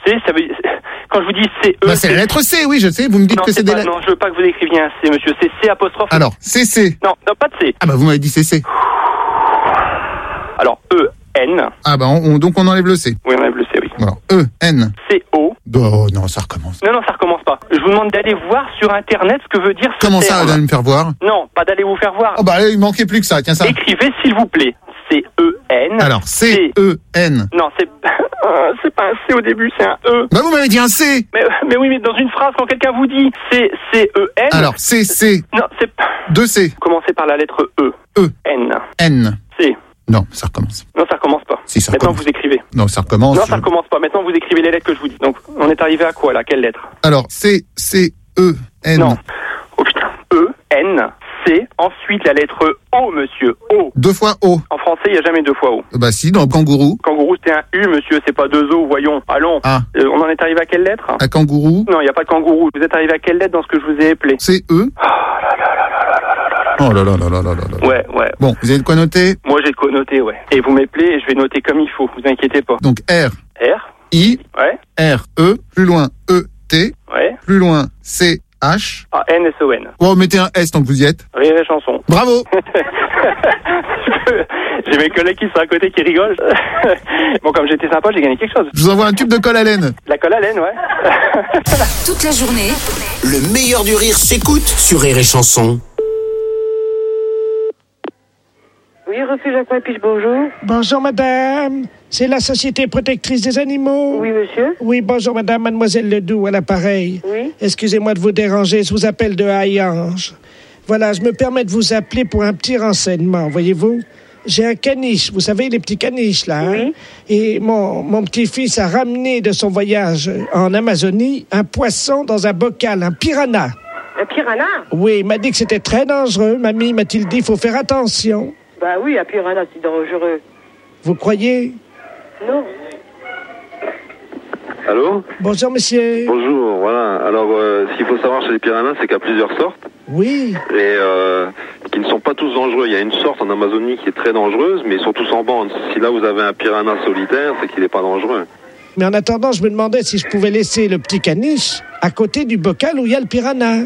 C, ça veut dire... Quand je vous dis CE... Bah, c'est la lettre C, oui, je sais. Vous me dites que c'est des lettres... Non, je veux pas que vous écriviez un C, monsieur. C'est C apostrophe. Alors, CC. Non, pas de C. Ah bah, vous m'avez dit CC. Alors, E, N. Ah bah, donc on enlève le C. Oui, on enlève le C, oui. Alors, E, N. C-O. Oh non, ça recommence. Non, ça recommence pas. Je vous demande d'aller voir sur Internet ce que veut dire ce Comment terme. ça, d'aller me faire voir? Non, pas d'aller vous faire voir. Oh bah, il manquait plus que ça, tiens ça. Écrivez, s'il vous plaît. C-E-N. Alors, C-E-N. Non, c'est pas un C au début, c'est un E. Bah, vous m'avez dit un C. Mais oui, mais dans une phrase, quand quelqu'un vous dit C-C-E-N... Alors, C-C. Non, c'est... Deux C. Commencez par la lettre E. E. N. N. C. Non, ça recommence. Non, ça recommence pas. Si, ça Maintenant, recommence. vous écrivez. Non, ça recommence. Non, ça recommence pas. Maintenant, vous écrivez les lettres que je vous dis. Donc, on est arrivé à quoi, là? Quelle lettre? Alors, C-C-E-N. Non. Oh putain. E, N, C, ensuite la lettre O, monsieur. O. Deux fois O. En français, il n'y a jamais deux fois O. Bah si, dans kangourou. Kangourou, c'était un U, monsieur. C'est pas deux O, voyons. Allons. Ah. On en est arrivé à quelle lettre? À kangourou. Non, il n'y a pas de kangourou. Vous êtes arrivé à quelle lettre dans ce que je vous ai appelé? C-E. Oh là là là là là là là. Ouais. Bon, vous avez de quoi noter? Moi, j'ai de quoi noter, ouais. Et vous m'appelez et je vais noter comme il faut. Vous inquiétez pas. Donc R. R. I. Ouais. R. E. Plus loin E-T. Ouais. Plus loin C-H. Ah, N-S-O-N. Bon, mettez un S tant que vous y êtes. Rire et chanson. Bravo. J'ai mes collègues qui sont à côté qui rigolent. Bon, comme j'étais sympa, j'ai gagné quelque chose. Je vous envoie un tube de colle à laine. La colle à laine, ouais. Toute la journée, Le meilleur du rire s'écoute sur Rire et Chanson. Oui, refuge Aquapiche, bonjour. Bonjour madame, c'est la Société protectrice des animaux. Oui, monsieur. Oui, bonjour madame, mademoiselle Ledoux à l'appareil. Oui. Excusez-moi de vous déranger, je vous appelle de Hayange. Voilà, je me permets de vous appeler pour un petit renseignement, voyez-vous. J'ai un caniche, vous savez, les petits caniches là. Hein? Oui. Et mon petit-fils a ramené de son voyage en Amazonie un poisson dans un bocal, un piranha. Un piranha? Oui, il m'a dit que c'était très dangereux. Mamie m'a-t-il dit, il faut faire attention. Bah oui, un piranha, c'est dangereux. Vous croyez? Non. Allô? Bonjour monsieur. Bonjour, voilà. Alors, ce qu'il faut savoir chez les piranhas, c'est qu'il y a plusieurs sortes. Oui. Et qui ne sont pas tous dangereux. Il y a une sorte en Amazonie qui est très dangereuse, mais ils sont tous en bande. Si là vous avez un piranha solitaire, c'est qu'il n'est pas dangereux. Mais en attendant, je me demandais si je pouvais laisser le petit caniche à côté du bocal où il y a le piranha.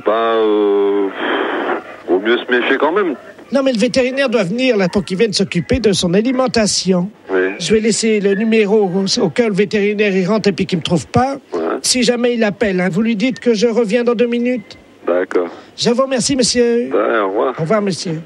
Vaut mieux se méfier quand même. Non, mais le vétérinaire doit venir là pour qu'il vienne s'occuper de son alimentation. Oui. Je vais laisser le numéro au cas où le vétérinaire y rentre et puis qu'il me trouve pas. Ouais. Si jamais il appelle, hein, vous lui dites que je reviens dans 2 minutes. D'accord. Je vous remercie, monsieur. Ouais, au revoir. Au revoir, monsieur.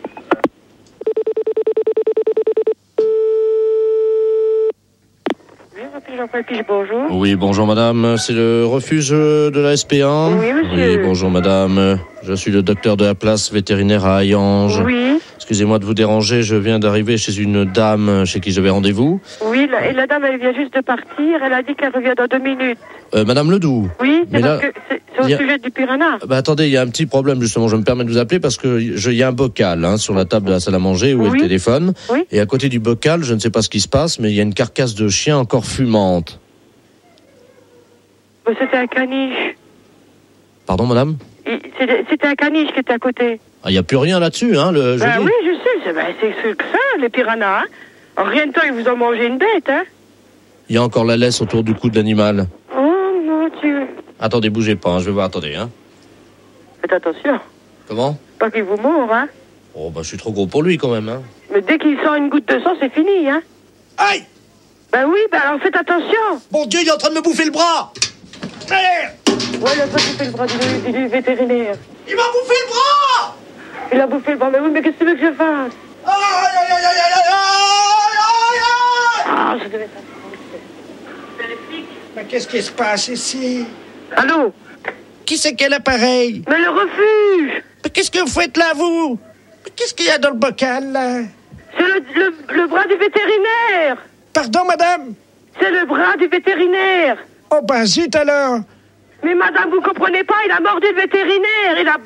Oui, refuge Aquapiche, bonjour. Oui, bonjour madame, c'est le refuge de la SPA. Oui, monsieur. Oui, bonjour madame, je suis le docteur de la place vétérinaire à Hayange. Oui. Excusez-moi de vous déranger, je viens d'arriver chez une dame chez qui j'avais rendez-vous. Oui, et la dame, elle vient juste de partir. Elle a dit qu'elle revient dans 2 minutes. Madame Ledoux. Oui, c'est Mais parce là, que c'est au sujet du piranha. Attendez, il y a un petit problème justement, je me permets de vous appeler parce que il y a un bocal sur la table de la salle à manger où est le téléphone. Oui. Et à côté du bocal, je ne sais pas ce qui se passe, mais il y a une carcasse de chien encore fumante. C'était un caniche. Pardon madame? C'était un caniche qui était à côté. Ah, il n'y a plus rien là-dessus, hein, le jeudi. Oui, je sais. C'est que ça, les piranhas. Hein. En rien de temps, ils vous ont mangé une bête, hein. Il y a encore la laisse autour du cou de l'animal. Oh, mon Dieu. Attendez, bougez pas, je vais voir, attendez, hein. Faites attention. Comment? Pas qu'il vous mord, hein. Oh, je suis trop gros pour lui, quand même, hein. Mais dès qu'il sent une goutte de sang, c'est fini, hein. Aïe! Oui, alors faites attention. Mon Dieu, il est en train de me bouffer le bras! Ouais, il a pas bouffé le bras du vétérinaire. Il m'a bouffé le bras! Il a bouffé le bras, mais oui, mais qu'est-ce que tu veux que je fasse? Ah, je devais être... Mais qu'est-ce qui se passe ici? Allô? Qui c'est quel appareil? Mais le refuge! Mais qu'est-ce que vous faites là, vous? Mais qu'est-ce qu'il y a dans le bocal, là? C'est le bras du vétérinaire! Pardon, madame? C'est le bras du vétérinaire! Oh, ben zut alors! Mais madame, vous comprenez pas, il a mordu le vétérinaire! Il a...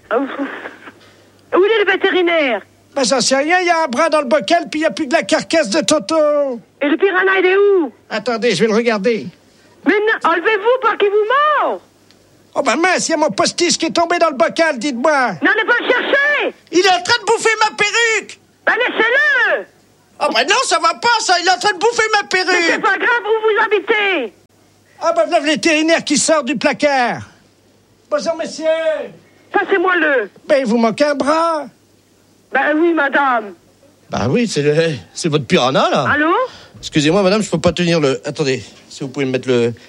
Où est le vétérinaire? Ben j'en sais rien, il y a un bras dans le bocal, puis il n'y a plus que la carcasse de Toto! Et le piranha, il est où? Attendez, je vais le regarder. Mais non, enlevez-vous, pas qu'il vous mord! Oh ben mince, il y a mon postiche qui est tombé dans le bocal, dites-moi! N'allez pas le chercher! Il est en train de bouffer ma perruque! Ben laissez-le! Oh ben non, ça va pas, ça! Il est en train de bouffer ma perruque! Mais c'est pas grave, où vous habitez? Ah bah voilà le vétérinaire qui sort du placard. Bonjour messieurs. Passez-moi-le. Ben il vous manque un bras. Ben oui, madame. Bah oui, c'est votre piranha, là. Allô? Excusez-moi, madame, je peux pas tenir le... Attendez, si vous pouvez me mettre le...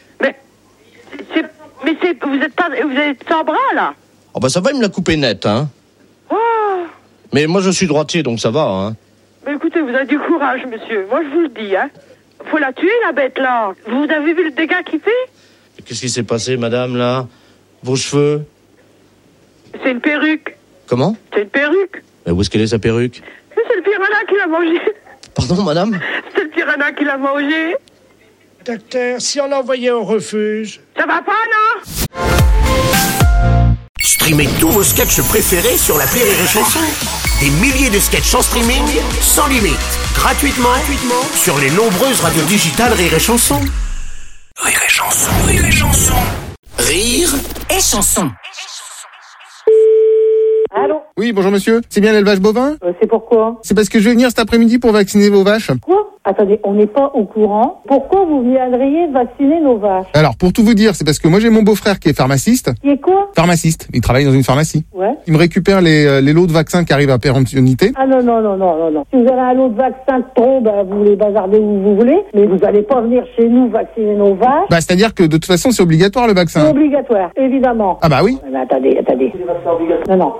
Vous êtes sans bras, là? Oh bah ça va, il me l'a coupé net, hein. Oh. Mais moi, je suis droitier, donc ça va, hein. Mais écoutez, vous avez du courage, monsieur. Moi, je vous le dis, hein. Faut la tuer, la bête, là. Vous avez vu le dégât qu'il fait? Qu'est-ce qui s'est passé, madame, là? Vos cheveux? C'est une perruque. Comment? C'est une perruque. Mais où est-ce qu'elle est, sa perruque? C'est le piranha qui l'a mangé. Pardon, madame? C'est le piranha qui l'a mangé. Docteur, si on l'envoyait au refuge. Ça va pas, non? Streamez tous vos sketchs préférés sur l'appli Rire et Chanson. Des milliers de sketchs en streaming, sans limite, gratuitement sur les nombreuses radios digitales Rire et Chanson. Rire et Chanson, Rire et Chanson. Rire et chanson. Allô? Oui, bonjour monsieur. C'est bien l'élevage bovin? C'est pourquoi? C'est parce que je vais venir cet après-midi pour vacciner vos vaches. Quoi? Attendez, on n'est pas au courant. Pourquoi vous viendriez vacciner nos vaches? Alors, pour tout vous dire, c'est parce que moi j'ai mon beau-frère qui est pharmaciste. Qui est quoi? Pharmaciste. Il travaille dans une pharmacie. Ouais. Il me récupère les lots de vaccins qui arrivent à péremptionité. Ah non. Si vous avez un lot de vaccins de trop, vous les bazardez où vous voulez, mais vous allez pas venir chez nous vacciner nos vaches. Bah, c'est-à-dire que de toute façon, c'est obligatoire le vaccin. C'est obligatoire, évidemment. Ah bah oui. Mais attendez. Non.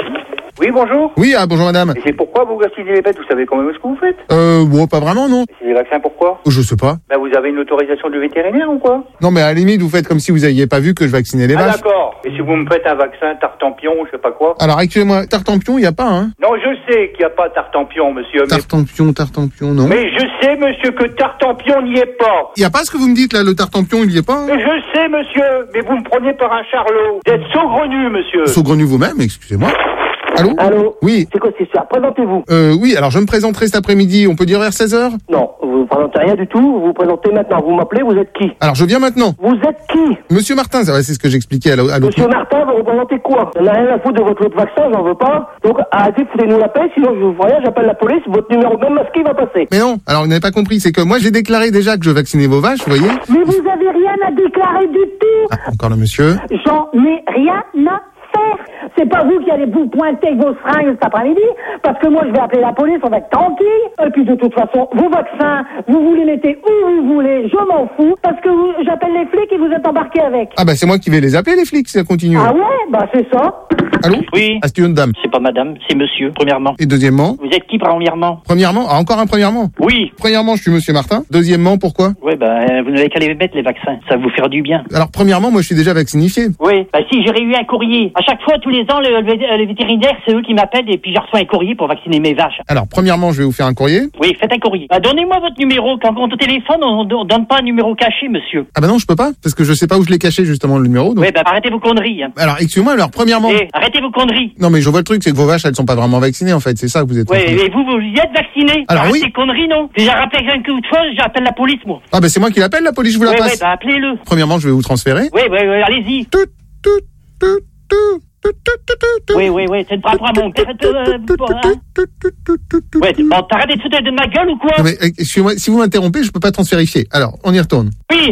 Oui, bonjour. Oui, bonjour madame. Et c'est pourquoi vous vaccinez les bêtes? Vous savez quand même ce que vous faites? Bon, pas vraiment, non. C'est des vaccins pourquoi? Je sais pas. Ben, vous avez une autorisation du vétérinaire ou quoi? Non, mais à la limite, vous faites comme si vous aviez pas vu que je vaccinais les vaches. D'accord. Et si vous me faites un vaccin tartampion, je sais pas quoi? Alors, excusez-moi, tartampion, il y a pas, hein? Non, je sais qu'il n'y a pas tartampion, monsieur. Tartampion, non. Mais je sais, monsieur, que tartampion n'y est pas. Il y a pas ce que vous me dites, là, le tartampion, il y est pas, hein? Mais je sais, monsieur, mais vous me prenez par un charlot. Vous êtes saugrenu, monsieur. Saugrenu vous-même, excusez-moi. Allô? Oui. C'est quoi cette histoire? Présentez-vous. Oui, alors je me présenterai cet après-midi, on peut dire vers 16h? Non, vous ne présentez rien du tout, vous vous présentez maintenant. Vous m'appelez, vous êtes qui? Alors je viens maintenant. Vous êtes qui? Monsieur Martin, c'est ce que j'expliquais à l'autre. Monsieur Martin, vous représentez quoi? On n'a rien à foutre de votre autre vaccin, j'en veux pas. Donc arrêtez de foutez-nous la paix, sinon je vous vois rien, j'appelle la police, votre numéro même masqué va passer. Mais non, alors vous n'avez pas compris, c'est que moi j'ai déclaré déjà que je vaccinais vos vaches, vous voyez? Mais vous avez rien à déclarer du tout. Encore le monsieur. J'en ai rien à faire. C'est pas vous qui allez vous pointer avec vos seringues cet après-midi, parce que moi je vais appeler la police, on va être tranquille. Et puis de toute façon, vos vaccins, vous les mettez où vous voulez, je m'en fous, parce que j'appelle les flics et vous êtes embarqués avec. Ah bah c'est moi qui vais les appeler les flics si ça continue. Ah ouais, c'est ça. Allô? Oui. Ah, c'est une dame. C'est pas madame, c'est monsieur, premièrement. Et deuxièmement? Vous êtes qui, premièrement? Premièrement? Encore un premièrement? Oui. Premièrement, je suis monsieur Martin. Deuxièmement, pourquoi? Oui, vous n'avez qu'à les mettre, les vaccins. Ça va vous faire du bien. Alors, premièrement, moi, je suis déjà vaccinifié. Oui. Si j'aurais eu un courrier. À chaque fois, tous les ans, le vétérinaire, c'est eux qui m'appellent et puis je reçois un courrier pour vacciner mes vaches. Alors, premièrement, je vais vous faire un courrier. Oui, faites un courrier. Donnez-moi votre numéro. Quand on téléphone, on donne pas un numéro caché, monsieur. Ah bah non, je peux pas, parce que je sais pas où je l'ai caché, justement, le numéro. Donc... Oui, arrêtez vos conneries. Hein. Alors, excusez-moi, premièrement... arrêtez vos conneries. Non, mais je vois le truc, c'est que vos vaches, elles sont pas vraiment vaccinées, en fait. C'est ça que vous êtes... Oui, et vous y êtes vaccinés. Alors arrêtez oui. Conneries, non? J'ai rappelé quelqu'un de fois, j'appelle la police, moi. Ah bah c'est moi qui l'appelle, la police, je vous la passe. Oui, appelez-le. Premièrement, je vais vous transférer. Oui, allez-y. Oui, c'est par rapport à mon père. Ouais, bon, t'arrêtes de foutre de ma gueule ou quoi? Non mais, excusez-moi, si vous m'interrompez, je peux pas transférifier. Alors, on y retourne. Oui.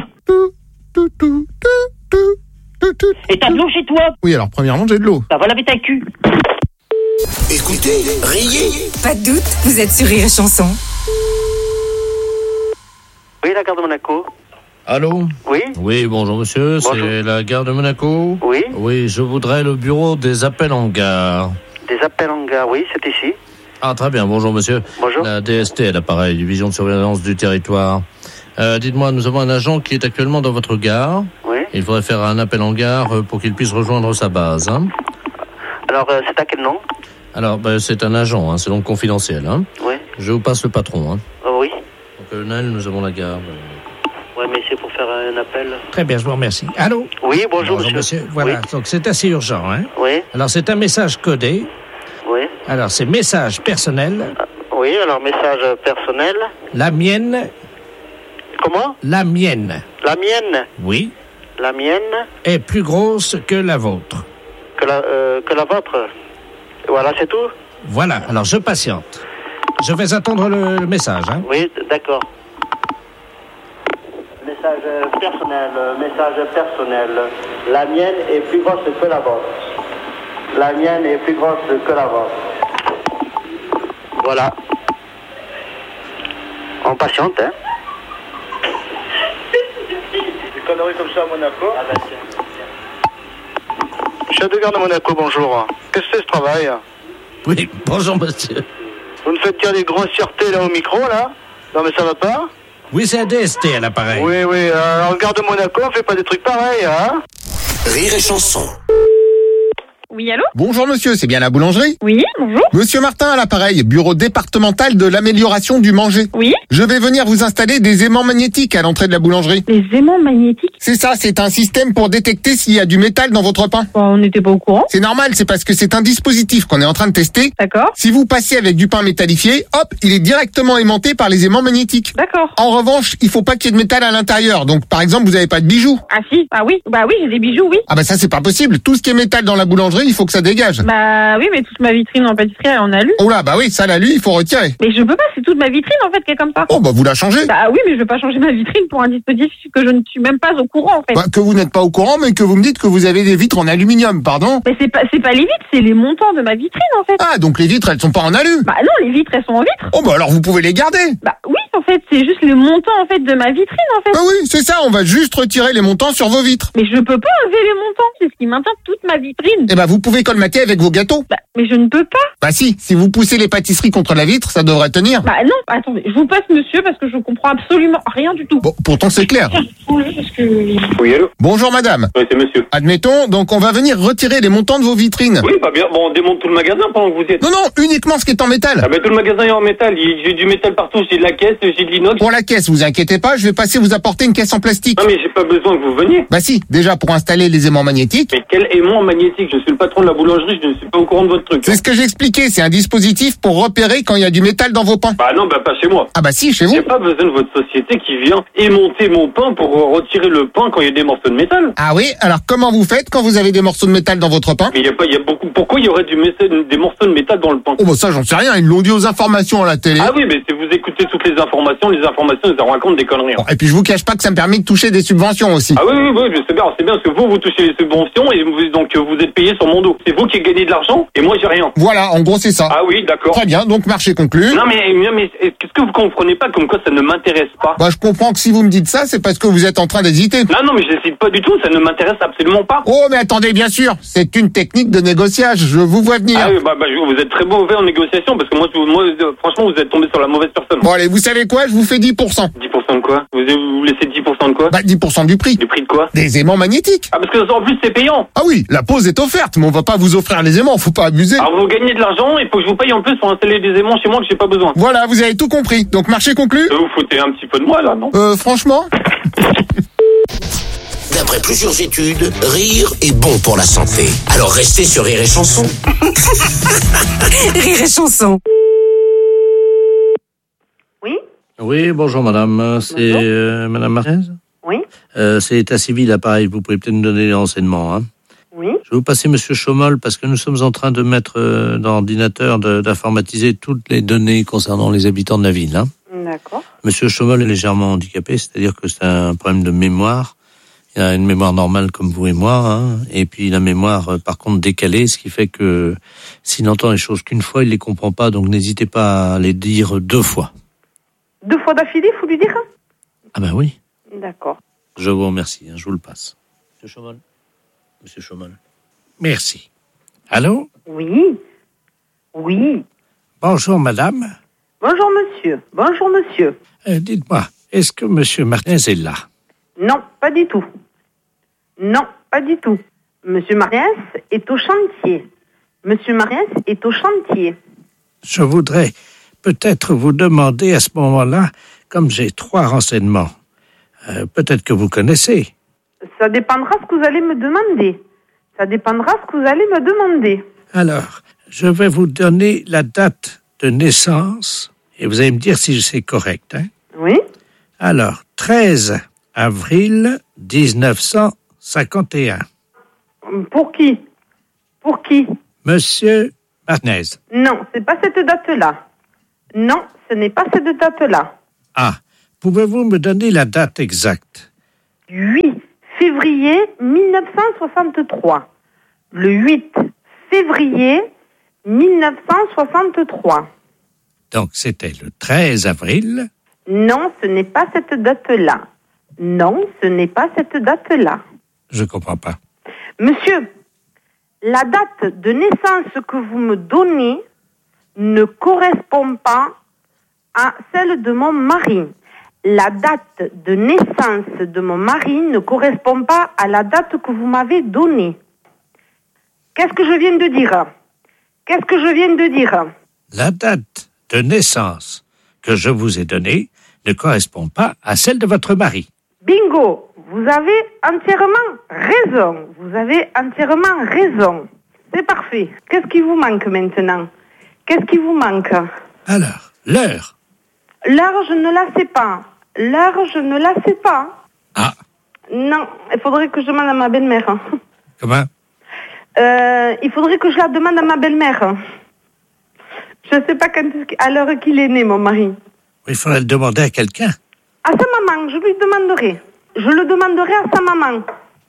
Et t'as de l'eau chez toi? Oui, alors, premièrement, j'ai de l'eau. Ça va laver ta cul. Écoutez, riez. Pas de doute, vous êtes sur Rire et Chanson. Oui, la gare de Monaco. Allô? Oui. Oui, bonjour monsieur, bonjour. C'est la gare de Monaco? Oui. Oui, je voudrais le bureau des appels en gare. Des appels en gare, oui, c'est ici. Ah, très bien, bonjour monsieur. Bonjour. La DST, l'appareil, Division de Surveillance du Territoire. Dites-moi, nous avons un agent qui est actuellement dans votre gare. Oui. Il faudrait faire un appel en gare pour qu'il puisse rejoindre sa base. Hein. Alors, c'est à quel nom? Alors, c'est un agent, c'est donc confidentiel. Hein. Oui. Je vous passe le patron. Hein. Oui. Donc, colonel, nous avons la gare. Oui, mais c'est pour faire un appel. Très bien, je vous remercie. Allô? Oui, bonjour monsieur. Voilà, oui. donc c'est assez urgent. Hein? Oui. Alors, c'est un message codé. Oui. Alors, c'est message personnel. Oui, alors message personnel. La mienne. Comment? La mienne. La mienne? Oui. La mienne? Est plus grosse que la vôtre. Que la vôtre? Voilà, c'est tout? Voilà, alors je patiente. Je vais attendre le message. Hein? Oui, d'accord. Message Message personnel. La mienne est plus grosse que la vôtre. La mienne est plus grosse que la vôtre. Voilà. On patiente, hein. Des conneries comme ça à Monaco. Chef de gare de Monaco, bonjour. Qu'est-ce que c'est ce travail? Oui, bonjour monsieur. Vous me faites dire des grossièretés là au micro, là? Non mais ça va pas? Oui, c'est un DST à l'appareil. Oui, en gare de Monaco, on fait pas des trucs pareils, hein? Rire et chanson. Oui, allô? Bonjour monsieur, c'est bien la boulangerie? Oui, bonjour. Monsieur Martin à l'appareil, bureau départemental de l'amélioration du manger. Oui. Je vais venir vous installer des aimants magnétiques à l'entrée de la boulangerie. Des aimants magnétiques? C'est ça, c'est un système pour détecter s'il y a du métal dans votre pain. On n'était pas au courant. C'est normal, c'est parce que c'est un dispositif qu'on est en train de tester. D'accord. Si vous passez avec du pain métallifié, hop, il est directement aimanté par les aimants magnétiques. D'accord. En revanche, il faut pas qu'il y ait de métal à l'intérieur. Donc par exemple, vous avez pas de bijoux. Ah si, ah oui, bah oui, j'ai des bijoux, oui. Ah bah ça c'est pas possible. Tout ce qui est métal dans la boulangerie, il faut que ça dégage. Bah oui, mais toute ma vitrine en pâtisserie, elle en a lu. Oh là, bah oui, ça l'alu, il faut retirer. Mais je peux pas, c'est toute ma vitrine en fait qui est comme ça. Oh bah vous la changez. Bah oui, mais je vais pas changer ma vitrine pour un dispositif que je ne suis même pas au courant en fait. Bah, que vous n'êtes pas au courant, mais que vous me dites que vous avez des vitres en aluminium, pardon. Mais c'est pas les vitres, c'est les montants de ma vitrine en fait. Ah, donc les vitres, elles sont pas en alu. Bah non, les vitres, elles sont en vitre. Oh bah alors vous pouvez les garder. Bah oui, en fait, c'est juste les montants en fait de ma vitrine en fait. Bah oui, c'est ça, on va juste retirer les montants sur vos vitres. Mais je peux pas enlever les montants, c'est ce qui maintient toute ma vitrine. Eh bah vous pouvez colmater avec vos gâteaux. Bah, mais je ne peux pas. Bah si vous poussez les pâtisseries contre la vitre, ça devrait tenir. Bah non, attendez, je vous passe monsieur parce que je comprends absolument rien du tout. Bon, pourtant c'est clair. Parce que... Oui, allô? Bonjour madame. Oui, c'est monsieur. Admettons, donc on va venir retirer les montants de vos vitrines. Oui, pas bien. Bon, on démonte tout le magasin pendant que vous êtes. Non, uniquement ce qui est en métal. Ah ben tout le magasin est en métal. J'ai du métal partout. J'ai de la caisse, j'ai de l'inox. Pour la caisse, vous inquiétez pas, je vais passer vous apporter une caisse en plastique. Non mais j'ai pas besoin que vous veniez. Bah si, déjà pour installer les aimants magnétiques. Mais quel aimant magnétique? Je suis le patron de la boulangerie, je ne suis pas au courant de votre truc. C'est ce que j'ai expliqué, c'est un dispositif pour repérer quand il y a du métal dans vos pains. Bah non, bah pas chez moi. Ah bah si, chez vous. J'ai pas besoin de votre société qui vient émonter mon pain pour retirer le pain quand il y a des morceaux de métal. Ah oui, alors comment vous faites quand vous avez des morceaux de métal dans votre pain? Mais il y a beaucoup. Pourquoi il y aurait des morceaux de métal dans le pain? Oh bah ça j'en sais rien, ils l'ont dit aux informations à la télé. Ah oui, mais si vous écoutez toutes les informations, ils en racontent des conneries. Bon, et puis je vous cache pas que ça me permet de toucher des subventions aussi. Ah oui, c'est bien parce que vous touchez les subventions et donc vous êtes payé sur mon dos. C'est vous qui gagnez de l'argent et moi j'ai rien. Voilà, en gros c'est ça. Ah oui, d'accord. Très bien, donc marché conclu. Non mais qu'est-ce que vous comprenez pas comme quoi ça ne m'intéresse pas? Bah je comprends que si vous me dites ça, c'est parce que vous êtes en train d'hésiter. Non mais je n'hésite pas du tout, ça ne m'intéresse absolument pas. Oh mais attendez, bien sûr, c'est une technique de négociage, je vous vois venir. Ah oui, vous êtes très mauvais en négociation parce que moi franchement vous êtes tombé sur la mauvaise personne. Bon allez, vous savez quoi, je vous fais 10%. 10% de quoi? Vous laissez 10% de quoi? Bah 10% du prix. Du prix de quoi? Des aimants magnétiques. Ah parce que en plus c'est payant. Ah oui, la pause est offerte, mais on va pas vous offrir les aimants, faut pas abuser. Alors vous gagnez de l'argent, il faut que je vous paye en plus pour installer des aimants chez moi que j'ai pas besoin. Voilà, vous avez tout compris. Donc marché conclu. Vous foutez un petit peu de moi là, non? Franchement. D'après plusieurs études, rire est bon pour la santé. Alors restez sur Rire et Chanson. Rire et chanson. Oui? Oui, bonjour madame, c'est madame Martinez? Oui? C'est état civil appareil, vous pouvez peut-être nous donner les renseignements, hein? Oui? Je vais vous passer monsieur Chaumol parce que nous sommes en train de mettre dans l'ordinateur d'informatiser toutes les données concernant les habitants de la ville, hein? D'accord. Monsieur Chaumol est légèrement handicapé, c'est-à-dire que c'est un problème de mémoire. Il a une mémoire normale comme vous et moi, hein, et puis la mémoire par contre décalée, ce qui fait que s'il entend les choses qu'une fois, il les comprend pas, donc n'hésitez pas à les dire 2 fois. 2 fois d'affilée, faut lui dire? Ah ben oui. D'accord. Je vous remercie, je vous le passe. Monsieur Chaumol. Monsieur Chaumol. Merci. Allô? Oui. Oui. Bonjour madame. Bonjour monsieur. Bonjour monsieur. Dites-moi, est-ce que monsieur Martinez est là? Non, pas du tout. Non, pas du tout. Monsieur Martinez est au chantier. Monsieur Martinez est au chantier. Je voudrais peut-être vous demander à ce moment-là, comme j'ai 3 renseignements, peut-être que vous connaissez. Ça dépendra ce que vous allez me demander. Ça dépendra ce que vous allez me demander. Alors, je vais vous donner la date de naissance et vous allez me dire si c'est correct. Hein? Oui. Alors, 13 avril 1951. Pour qui? Pour qui? Monsieur Martinez. Non, c'est pas cette date-là. Non, ce n'est pas cette date-là. Ah, pouvez-vous me donner la date exacte? 8 février 1963. Le 8 février 1963. Donc, c'était le 13 avril. Non, ce n'est pas cette date-là. Non, ce n'est pas cette date-là. Je comprends pas. Monsieur, la date de naissance que vous me donnez ne correspond pas à celle de mon mari. La date de naissance de mon mari ne correspond pas à la date que vous m'avez donnée. Qu'est-ce que je viens de dire? Qu'est-ce que je viens de dire? La date de naissance que je vous ai donnée ne correspond pas à celle de votre mari. Bingo! Vous avez entièrement raison. Vous avez entièrement raison. C'est parfait. Qu'est-ce qui vous manque maintenant? Qu'est-ce qui vous manque? Alors, l'heure. L'heure, je ne la sais pas. L'heure, je ne la sais pas. Ah. Non, il faudrait que je demande à ma belle-mère. Comment? Il faudrait que je la demande à ma belle-mère. Je ne sais pas à l'heure qu'il est né, mon mari. Il faudrait le demander à quelqu'un. À sa maman, je lui demanderai. Je le demanderai à sa maman.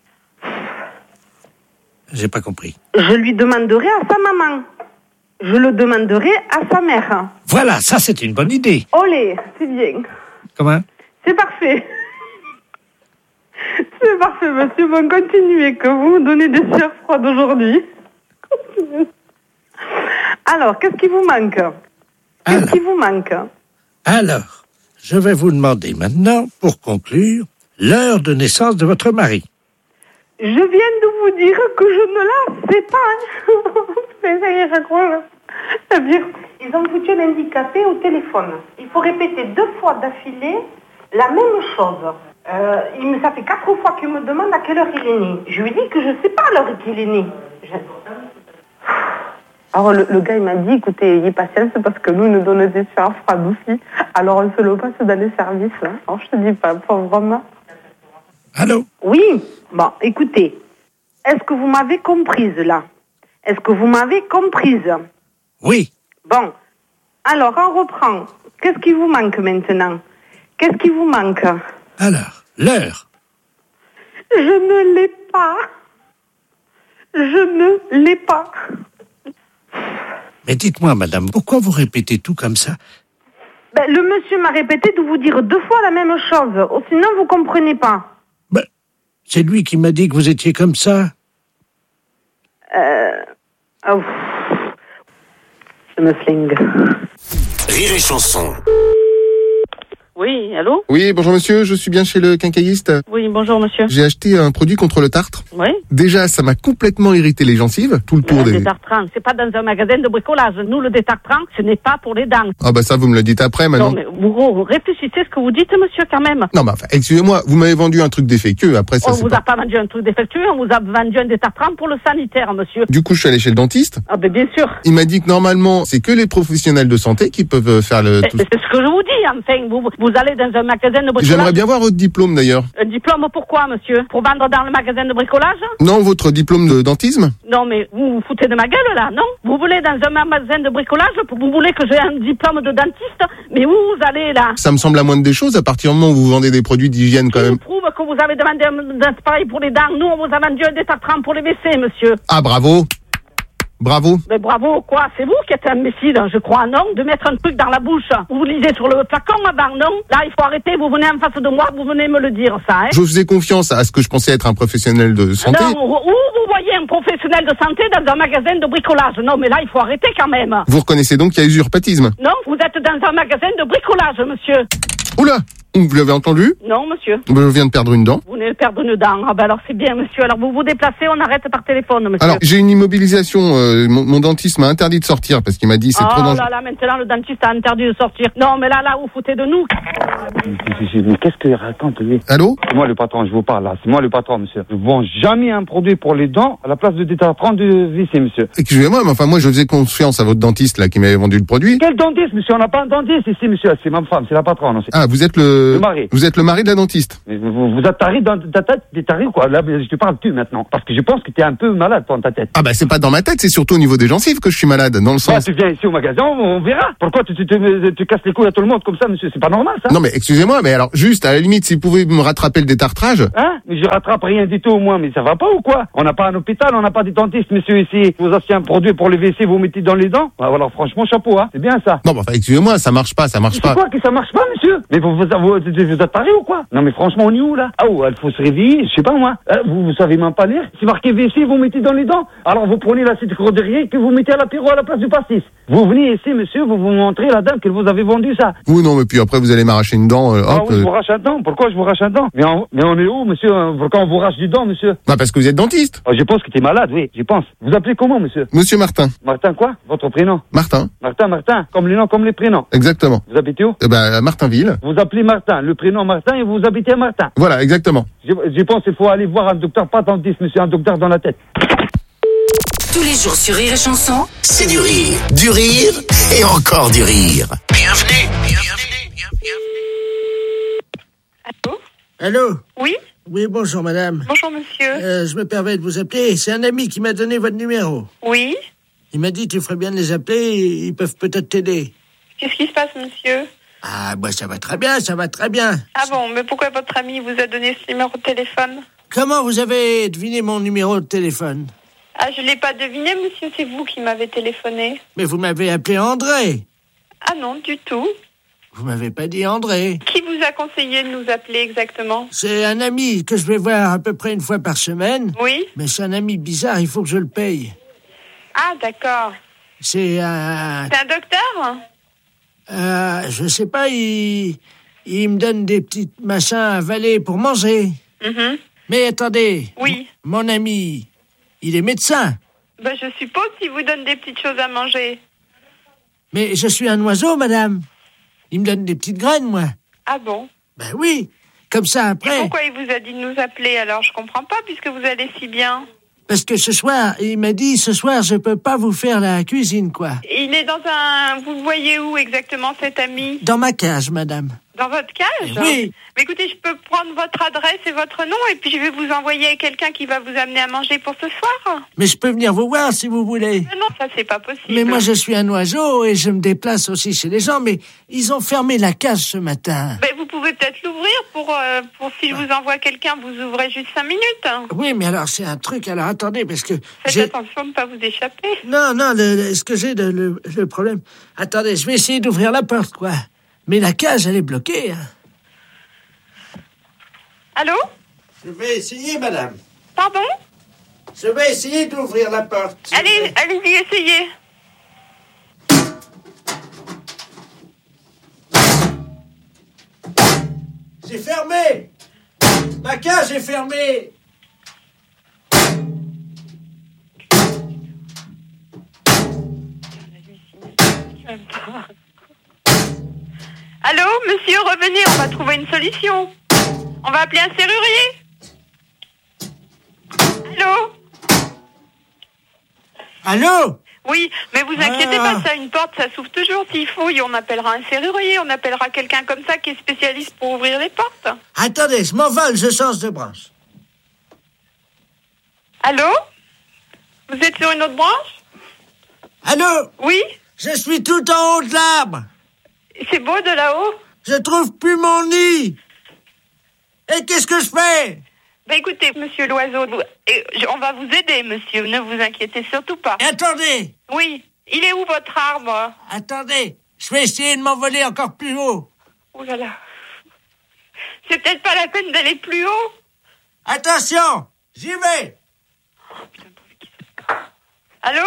J'ai pas compris. Je lui demanderai à sa maman. Je le demanderai à sa mère. Voilà, ça c'est une bonne idée. Olé, c'est bien. Comment? C'est parfait. C'est parfait, monsieur. Bon, continuez, que vous me donnez des sueurs froides aujourd'hui. Alors, qu'est-ce qui vous manque? Qu'est-ce qui vous manque? Alors, je vais vous demander maintenant, pour conclure, l'heure de naissance de votre mari. Je viens de vous dire que je ne la sais pas. Mais ça y est, j'accroche. C'est-à-dire, ils ont foutu l'handicapé au téléphone. Il faut répéter 2 fois d'affilée la même chose. Ça fait 4 fois qu'il me demande à quelle heure il est né. Je lui dis que je ne sais pas à l'heure qu'il est né. Alors le gars il m'a dit, écoutez, ayez patience parce que nous, il nous donne des sueurs froides aussi. Alors on se le passe dans les services. Hein. Alors je te dis pas, vraiment. Allô? Oui. Bon, écoutez, est-ce que vous m'avez comprise là? Est-ce que vous m'avez comprise? Oui. Bon, alors on reprend. Qu'est-ce qui vous manque maintenant? Qu'est-ce qui vous manque? Alors, l'heure. Je ne l'ai pas. Je ne l'ai pas. Mais dites-moi, madame, pourquoi vous répétez tout comme ça? Le monsieur m'a répété de vous dire 2 fois la même chose. Sinon, vous comprenez pas. C'est lui qui m'a dit que vous étiez comme ça. Je me flingue. Rire et chanson. Oui, allô? Oui, bonjour monsieur, je suis bien chez le quincailliste. Oui, bonjour monsieur. J'ai acheté un produit contre le tartre. Oui. Déjà, ça m'a complètement irrité les gencives, tout le tour des... Détartrant, c'est pas dans un magasin de bricolage. Nous, le détartrant, ce n'est pas pour les dents. Ah bah ça, vous me le dites après, maintenant. Non, mais vous réfléchissez ce que vous dites, monsieur, quand même. Non, mais enfin, excusez-moi, vous m'avez vendu un truc défectueux, après ça, On vous a pas vendu un truc défectueux, on vous a vendu un détartrant pour le sanitaire, monsieur. Du coup, je suis allé chez le dentiste. Ah ben bien sûr. Il m'a dit que normalement, c'est que les professionnels de santé qui peuvent faire le... C'est ce que je vous dis, enfin. Vous allez dans un magasin de bricolage. J'aimerais bien voir votre diplôme, d'ailleurs. Un diplôme pourquoi, monsieur? Pour vendre dans le magasin de bricolage? Non, votre diplôme de dentisme. Non, mais vous vous foutez de ma gueule, là, non? Vous voulez dans un magasin de bricolage, vous voulez que j'ai un diplôme de dentiste? Mais où vous allez, là? Ça me semble la moindre des choses, à partir du moment où vous vendez des produits d'hygiène, quand même. Je prouve que vous avez demandé un appareil pour les dents. Nous, on vous a vendu un détartrant pour les WC, monsieur. Ah, bravo. Bravo. Mais bravo, quoi? C'est vous qui êtes imbécile, je crois, non? De mettre un truc dans la bouche. Vous lisez sur le flacon avant, non? Là, il faut arrêter, vous venez en face de moi, vous venez me le dire, ça, hein? Je faisais confiance à ce que je pensais être un professionnel de santé. Non, où vous voyez un professionnel de santé dans un magasin de bricolage? Non, mais là, il faut arrêter quand même. Vous reconnaissez donc qu'il y a usurpatisme? Non, vous êtes dans un magasin de bricolage, monsieur. Oula! Vous l'avez entendu? Non, monsieur. Je viens de perdre une dent. Vous venez de perdre une dent. Ah ben alors c'est bien, monsieur. Alors vous vous déplacez, on arrête par téléphone, monsieur. Alors, j'ai une immobilisation. Mon dentiste m'a interdit de sortir parce qu'il m'a dit c'est trop dangereux. Oh là là, maintenant le dentiste a interdit de sortir. Non, mais là, vous foutez de nous. Mais qu'est-ce qu'il raconte, lui? Allô? C'est moi le patron, je vous parle là. C'est moi le patron, monsieur. Je vends jamais un produit pour les dents à la place de détartrant de WC, monsieur. Excusez-moi, mais enfin, moi, je faisais confiance à votre dentiste, là, qui m'avait vendu le produit. Quel dentiste, monsieur? On n'a pas un dentiste ici, monsieur. C'est ma femme, c'est la patronne. Ah, vous êtes le mari de la dentiste. Mais vous êtes taré d'un dans ta tête, t'es taré ou quoi? Là, je te parle tu maintenant. Parce que je pense que t'es un peu malade, toi, dans ta tête. Ah bah c'est pas dans ma tête, c'est surtout au niveau des gencives que je suis malade, dans le sens... Tu viens ici au magasin, on verra. Pourquoi tu casses les couilles à tout le monde comme ça, monsieur? C'est pas normal, ça. Non mais excusez-moi, mais alors juste, à la limite, si vous pouvez me rattraper le détartrage... Hein? Mais je rattrape rien du tout, moi, mais ça va pas ou quoi? On n'a pas un hôpital, on n'a pas des dentistes, monsieur, ici. Vous achetez un produit pour les WC, vous mettez dans les dents? Bah, alors franchement, chapeau, hein. C'est bien ça. Non, bah enfin, excusez-moi, ça marche pas. C'est quoi que ça marche pas, monsieur? Mais vous êtes taré ou quoi? Non mais franchement, on est où là? Ah, il faut se réveiller, je sais pas moi. Vous savez même pas lire? C'est marqué WC, vous mettez dans les dents. Alors vous prenez l'assiette cordelier que vous mettez à l'apéro à la place du pastis. Vous venez ici, monsieur, vous montrez la dame que vous avez vendu ça. Oui, non, mais puis après vous allez m'arracher une dent, hop. Oui, je vous arrache un dent. Pourquoi je vous arrache un dent? Mais on est où, monsieur? Pourquoi on vous arrache du dent, monsieur? Bah parce que vous êtes dentiste. Je pense que t'es malade, oui, je pense. Vous appelez comment, monsieur? Monsieur Martin. Martin quoi? Votre prénom? Martin. Martin, comme les noms, comme les prénoms. Exactement. Vous habitez où? À Martinville. Vous appelez Martin, le prénom Martin et vous habitez à Martin. Voilà, exactement. Je pense qu'il faut aller voir un docteur, pas dentiste, monsieur, un docteur dans la tête. Tous les jours sur Rire et Chanson, c'est du rire et encore du rire. Bienvenue. Allô? Oui? Oui, bonjour madame. Bonjour monsieur. Je me permets de vous appeler. C'est un ami qui m'a donné votre numéro. Oui? Il m'a dit tu ferais bien de les appeler, ils peuvent peut-être t'aider. Qu'est-ce qui se passe, monsieur? Ah, bah ça va très bien, ça va très bien. Ah bon, mais pourquoi votre ami vous a donné ce numéro de téléphone? Comment vous avez deviné mon numéro de téléphone? Ah, je l'ai pas deviné, monsieur, c'est vous qui m'avez téléphoné. Mais vous m'avez appelé André. Ah non, du tout. Vous m'avez pas dit André. Qui vous a conseillé de nous appeler exactement? C'est un ami que je vais voir à peu près une fois par semaine. Oui? Mais c'est un ami bizarre, il faut que je le paye. Ah, d'accord. C'est un... C'est un docteur? Je sais pas, il me donne des petits machins à avaler pour manger. Mm-hmm. Mais attendez. Oui. Mon ami, il est médecin. Ben, je suppose qu'il vous donne des petites choses à manger. Mais je suis un oiseau, madame. Il me donne des petites graines, moi. Ah bon? Ben oui. Comme ça, après... Et pourquoi il vous a dit de nous appeler, alors? Je comprends pas, puisque vous allez si bien. Parce que ce soir, il m'a dit, ce soir, je peux pas vous faire la cuisine, quoi. Il est dans un... Vous le voyez où, exactement, cet ami? Dans ma cage, madame. Dans votre cage? Oui. Mais écoutez, je peux prendre votre adresse et votre nom, et puis je vais vous envoyer quelqu'un qui va vous amener à manger pour ce soir. Mais je peux venir vous voir, si vous voulez. Mais non, ça, c'est pas possible. Mais moi, je suis un oiseau, et je me déplace aussi chez les gens, mais ils ont fermé la cage ce matin. Ben, vous pouvez peut-être l'ouvrir pour si je vous envoie quelqu'un, vous ouvrez juste 5 minutes. Oui, mais alors, c'est un truc, alors attendez, parce que... Faites attention de ne pas vous échapper. Non, ce que j'ai, le problème... Attendez, je vais essayer d'ouvrir la porte, quoi. Mais la cage, elle est bloquée, hein. Allô? Je vais essayer, madame. Pardon? Je vais essayer d'ouvrir la porte. Allez-y, essayez. C'est fermé. Ma cage est fermée. Allô, monsieur, revenez, on va trouver une solution. On va appeler un serrurier. Allô? Allô? Oui, mais vous inquiétez pas, ça, une porte, ça s'ouvre toujours. S'il faut, on appellera un serrurier, on appellera quelqu'un comme ça qui est spécialiste pour ouvrir les portes. Attendez, je m'envole, je change de branche. Allô? Vous êtes sur une autre branche? Allô? Oui? Je suis tout en haut de l'arbre. C'est beau de là-haut? Je trouve plus mon nid. Et qu'est-ce que je fais? Ben écoutez, monsieur l'oiseau, on va vous aider, monsieur, ne vous inquiétez surtout pas. Et attendez! Oui, il est où votre arbre? Attendez, je vais essayer de m'envoler encore plus haut. Oh là là. C'est peut-être pas la peine d'aller plus haut. Attention, j'y vais. Oh, putain, allô?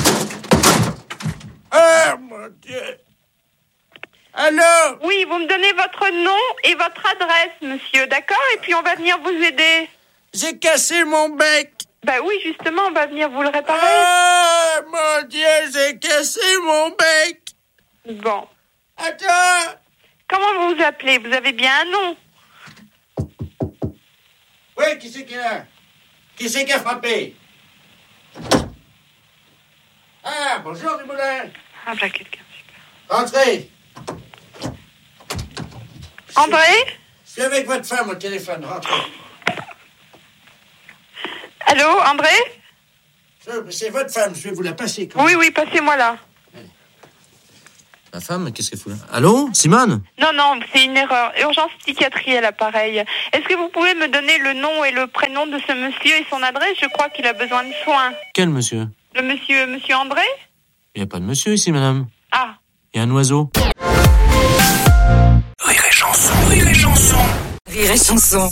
Oh mon Dieu. Allô? Oui, vous me donnez votre nom et votre adresse, monsieur, d'accord? Et puis on va venir vous aider. J'ai cassé mon bec. Bah oui, justement, on va venir vous le réparer. Oh mon Dieu, j'ai cassé mon bec. Bon. Attends. Comment vous vous appelez? Vous avez bien un nom? Oui, qui c'est qui a? Qui c'est qui a frappé? Ah, bonjour Dumoulin. Ah, bah quelqu'un, super. Entrez. André? Je suis avec votre femme au téléphone, rentrez. Allô, André? C'est votre femme, je vais vous la passer. Oui, passez-moi là. Ma femme, qu'est-ce qu'elle fout là? Allô, Simone? Non, c'est une erreur. Urgence psychiatrie à l'appareil. Est-ce que vous pouvez me donner le nom et le prénom de ce monsieur et son adresse? Je crois qu'il a besoin de soins. Quel monsieur? Le monsieur André? Il n'y a pas de monsieur ici, madame. Ah. Il y a un oiseau. Rire et chanson, rire et chanson. Rire et chanson.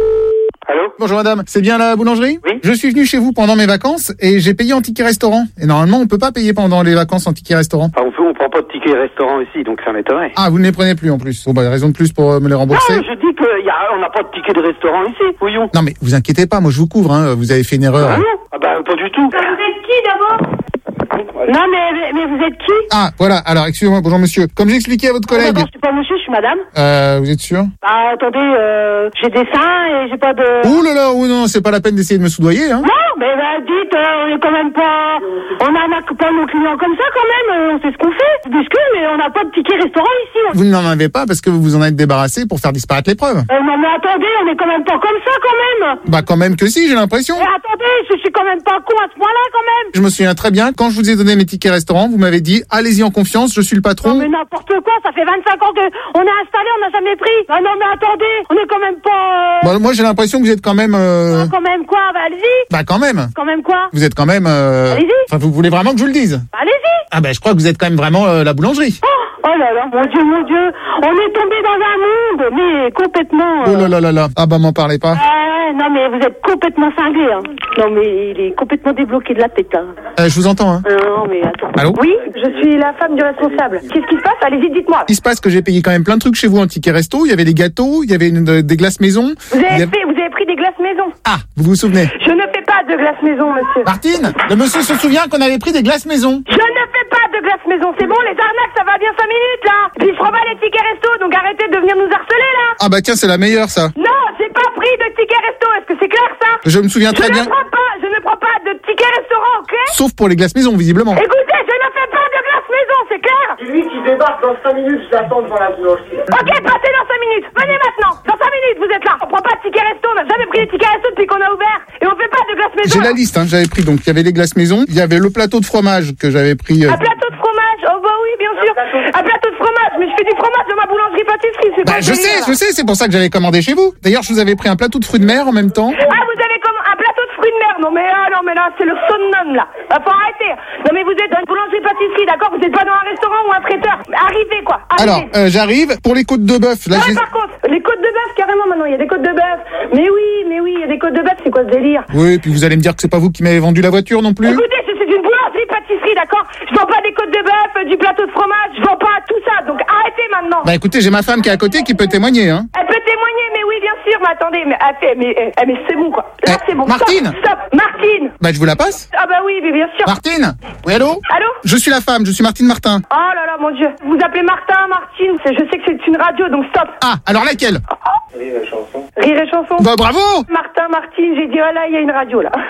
Allô? Bonjour madame, c'est bien la boulangerie? Oui. Je suis venu chez vous pendant mes vacances et j'ai payé en ticket restaurant. Et normalement, on peut pas payer pendant les vacances en ticket restaurant. Ah, on prend pas de ticket restaurant ici, donc ça m'étonnerait. Ah, vous ne les prenez plus en plus. Bon, bah, raison de plus pour me les rembourser. Non, je dis qu'on n'a pas de ticket de restaurant ici, voyons. Non, mais vous inquiétez pas, moi je vous couvre, hein. Vous avez fait une erreur. Ah non? Ah bah, pas du tout. Vous êtes qui d'abord? Non, mais vous êtes qui? Ah, voilà, alors excusez-moi, bonjour monsieur. Comme j'expliquais à votre collègue... D'abord, je suis pas monsieur, je suis madame. Vous êtes sûr? Bah, attendez, j'ai des seins et j'ai pas de... Ouh là là, non, c'est pas la peine d'essayer de me soudoyer, hein. Non, mais dites, on est quand même pas... On n'arnaque pas nos clients comme ça, quand même. On sait ce qu'on fait. Excuse, mais on n'a pas de ticket restaurant ici. Vous n'en avez pas parce que vous vous en êtes débarrassé pour faire disparaître les preuves. Non, mais attendez, on est quand même pas comme ça, quand même. Bah quand même que si, j'ai l'impression. Mais attendez, je suis quand même pas con à ce point-là, quand même. Je me souviens très bien, quand je vous ai donné mes tickets restaurant, vous m'avez dit, allez-y en confiance, je suis le patron. Non, mais n'importe quoi, ça fait 25 ans qu'on est installé, on n'a jamais pris. Ah non, mais attendez, on est quand même pas... Bah, moi j'ai l'impression que vous êtes quand même... Quand même quoi? Bah allez-y. Bah quand même. Quand même quoi? Vous êtes quand même... Allez-y. Enfin, vous voulez vraiment que je vous le dise? Bah, allez-y. Ah bah je crois que vous êtes quand même vraiment la boulangerie. Oh là là, mon Dieu, on est tombé dans un monde, mais complètement... Oh là là là là, ah bah m'en parlez pas. Non, mais vous êtes complètement cinglé, hein. Non, mais il est complètement débloqué de la tête, hein. Je vous entends, hein. Non, mais attends. Allô? Oui, je suis la femme du responsable. Qu'est-ce qui se passe? Allez-y, dites-moi. Il se passe que j'ai payé quand même plein de trucs chez vous en ticket resto, il y avait des gâteaux, il y avait des glaces maison. Vous avez pris des glaces maison? Ah, vous vous souvenez? Je ne fais pas de glaces maison, monsieur. Martine, le monsieur se souvient qu'on avait pris des glaces maison. Je ne fais pas de glaces maison, c'est bon, les arnaques, ça va bien 5 minutes, là. Puis je prends pas les tickets resto, donc arrêtez de venir nous harceler, là. Ah bah tiens, c'est la meilleure, ça. Non, j'ai pas pris de tickets resto, est-ce que c'est clair, ça? Je me souviens très bien. Je ne prends pas de tickets restaurant, ok? Sauf pour les glaces maison, visiblement. Écoutez, je ne fais pas de glaces maison, c'est clair? C'est lui qui débarque dans 5 minutes, je l'attends devant la boulangerie. Ok, passez dans 5 minutes, venez maintenant. Dans 5 minutes, vous êtes là. On prend pas de tickets resto, on n'a jamais pris les tickets resto depuis qu'on a ouvert. Et on fait pas de glaces maison. J'ai la liste, hein, j'avais pris, donc il y avait les glaces maison, il y avait le plateau de fromage que j'avais pris. Un plateau de fromage? Oh bah oui, bien sûr. Un plateau de fromage, mais je fais du fromage de ma boulangerie-pâtisserie, c'est pas je sais, c'est pour ça que j'avais commandé chez vous. D'ailleurs, je vous avais pris un plateau de fruits de mer en même temps. Ah, vous avez comme un plateau de fruits de mer? Non mais là, c'est le summum, là. Faut arrêter. Non mais vous êtes dans une boulangerie-pâtisserie, d'accord? Vous êtes pas dans un restaurant ou un traiteur. Arrivez, quoi. Arrivez. Alors, j'arrive pour les côtes de bœuf. Là, par contre, les côtes de bœuf, carrément, maintenant, il y a des côtes de bœuf. Mais oui, il y a des côtes de bœuf, c'est quoi ce délire? Oui, puis vous allez me dire que c'est pas vous qui m'avez vendu la voiture non plus. Écoutez, c'est une boulangerie-pâtisserie, d'accord? Je vends pas des côtes de bœuf, du plateau de fromage, je vends pas tout ça, donc arrêtez maintenant. Bah écoutez, j'ai ma femme qui est à côté qui peut témoigner, hein. Elle peut témoigner, mais oui, bien sûr, mais attendez, mais c'est bon, quoi. Là, c'est bon. Martine! Stop, Martine! Bah je vous la passe. Ah bah oui, mais bien sûr. Martine! Oui, allô? Allô? Je suis la femme, je suis Martine Martin. Oh là là, mon Dieu. Vous appelez Martine, je sais que c'est une radio, donc stop. Ah, alors laquelle? Rire et chanson. Rire et chanson. Bah bravo! Martine, j'ai dit, oh là, il y a une radio, là.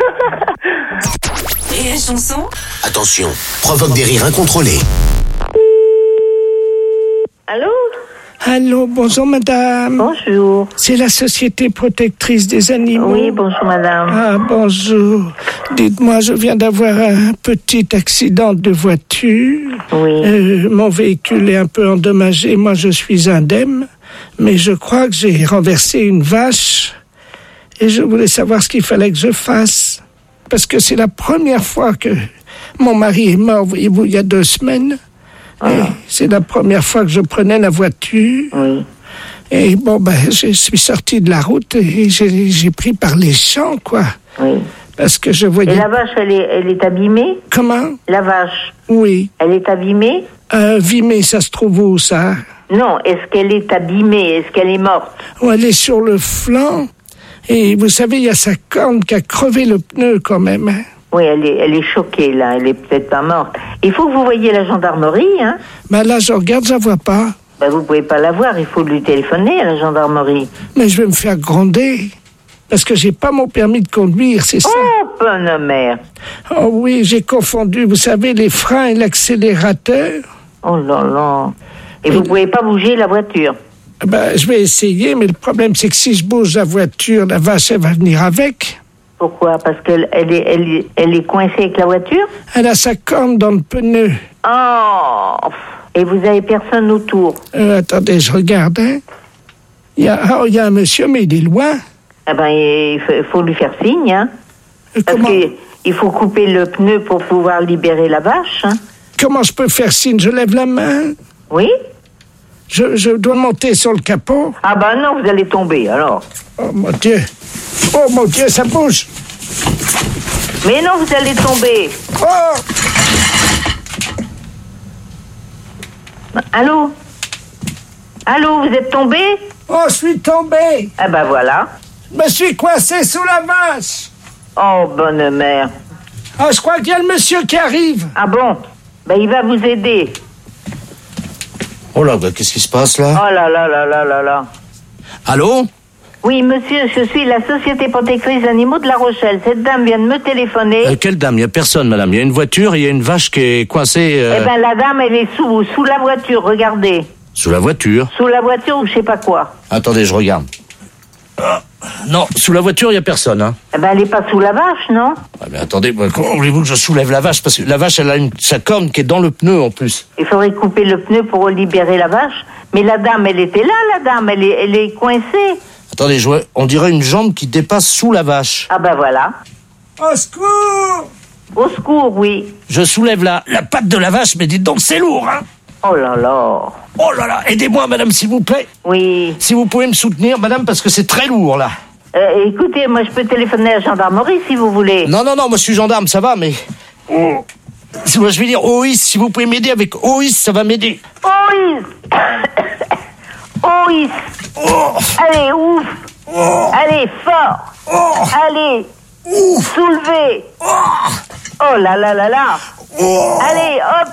Rire et chanson. Attention, provoque des rires incontrôlés. Allô? Allô, bonjour madame. Bonjour. C'est la Société protectrice des animaux. Oui, bonjour madame. Ah, bonjour. Dites-moi, je viens d'avoir un petit accident de voiture. Oui. Mon véhicule est un peu endommagé, moi je suis indemne, mais je crois que j'ai renversé une vache et je voulais savoir ce qu'il fallait que je fasse. Parce que c'est la première fois que mon mari est mort, voyez-vous, il y a 2 semaines. Et c'est la première fois que je prenais la voiture. Oui. Et bon, je suis sorti de la route et j'ai pris par les champs, quoi. Oui. Parce que je voyais... Et la vache, elle est abîmée? Comment? La vache. Oui. Elle est abîmée? Abîmée, ça se trouve où, ça? Non, est-ce qu'elle est abîmée? Est-ce qu'elle est morte? Oh, elle est sur le flanc. Et vous savez, il y a sa corne qui a crevé le pneu, quand même. Oui, elle est choquée, là. Elle est peut-être pas morte. Il faut que vous voyiez la gendarmerie, hein? Là, je regarde, je la vois pas. Vous pouvez pas la voir. Il faut lui téléphoner à la gendarmerie. Mais je vais me faire gronder. Parce que j'ai pas mon permis de conduire, c'est ça. Oh, bonne mère. Oh oui, j'ai confondu, vous savez, les freins et l'accélérateur. Oh là là. Et vous pouvez pas bouger la voiture? Je vais essayer, mais le problème, c'est que si je bouge la voiture, la vache, elle va venir avec. Pourquoi? Parce qu'elle est coincée avec la voiture? Elle a sa corne dans le pneu. Oh! Et vous avez personne autour? Attendez, je regarde. Hein. Il y a un monsieur, mais il est loin. Eh ben, il faut lui faire signe. Hein. Parce qu'il faut couper le pneu pour pouvoir libérer la vache. Hein. Comment je peux faire signe? Je lève la main? Oui. Je dois monter sur le capot? Ah ben non, vous allez tomber, alors. Oh mon Dieu, ça bouge. Mais non, vous allez tomber. Oh! Allô? Allô, vous êtes tombé? Oh, je suis tombé. Ah ben voilà. Je me suis coincé sous la vache. Oh, bonne mère. Ah, je crois qu'il y a le monsieur qui arrive. Ah bon? Ben il va vous aider. Oh là, bah, qu'est-ce qui se passe là? Oh là là là là là là. Allô? Oui, monsieur, je suis la Société protectrice animaux de La Rochelle. Cette dame vient de me téléphoner. Quelle dame? Il n'y a personne, madame. Il y a une voiture et il y a une vache qui est coincée... Eh ben, la dame, elle est sous la voiture, regardez. Sous la voiture? Sous la voiture ou je sais pas quoi. Attendez, je regarde. Non, sous la voiture, il n'y a personne, hein. Eh ben, elle est pas sous la vache, non? Ah, mais attendez, comment voulez-vous que je soulève la vache? Parce que la vache, elle a sa corne qui est dans le pneu, en plus. Il faudrait couper le pneu pour libérer la vache. Mais la dame, elle était là, la dame. Elle est coincée. Attendez, on dirait une jambe qui dépasse sous la vache. Ah ben voilà. Au secours! Au secours, oui. Je soulève la patte de la vache, mais dites donc, c'est lourd, hein. Oh là là. Oh là là, aidez-moi, madame, s'il vous plaît. Oui. Si vous pouvez me soutenir, madame, parce que c'est très lourd, là. Écoutez, moi, je peux téléphoner à la gendarmerie, si vous voulez. Non, moi, je suis gendarme, ça va, mais... Oh. Moi, je vais dire OIS, si vous pouvez m'aider avec OIS, ça va m'aider. OIS. OIS. Oh. Allez, ouf. Oh. Allez, fort. Oh. Allez. Ouf. Soulevez. Oh là là là là. Oh. Allez, hop.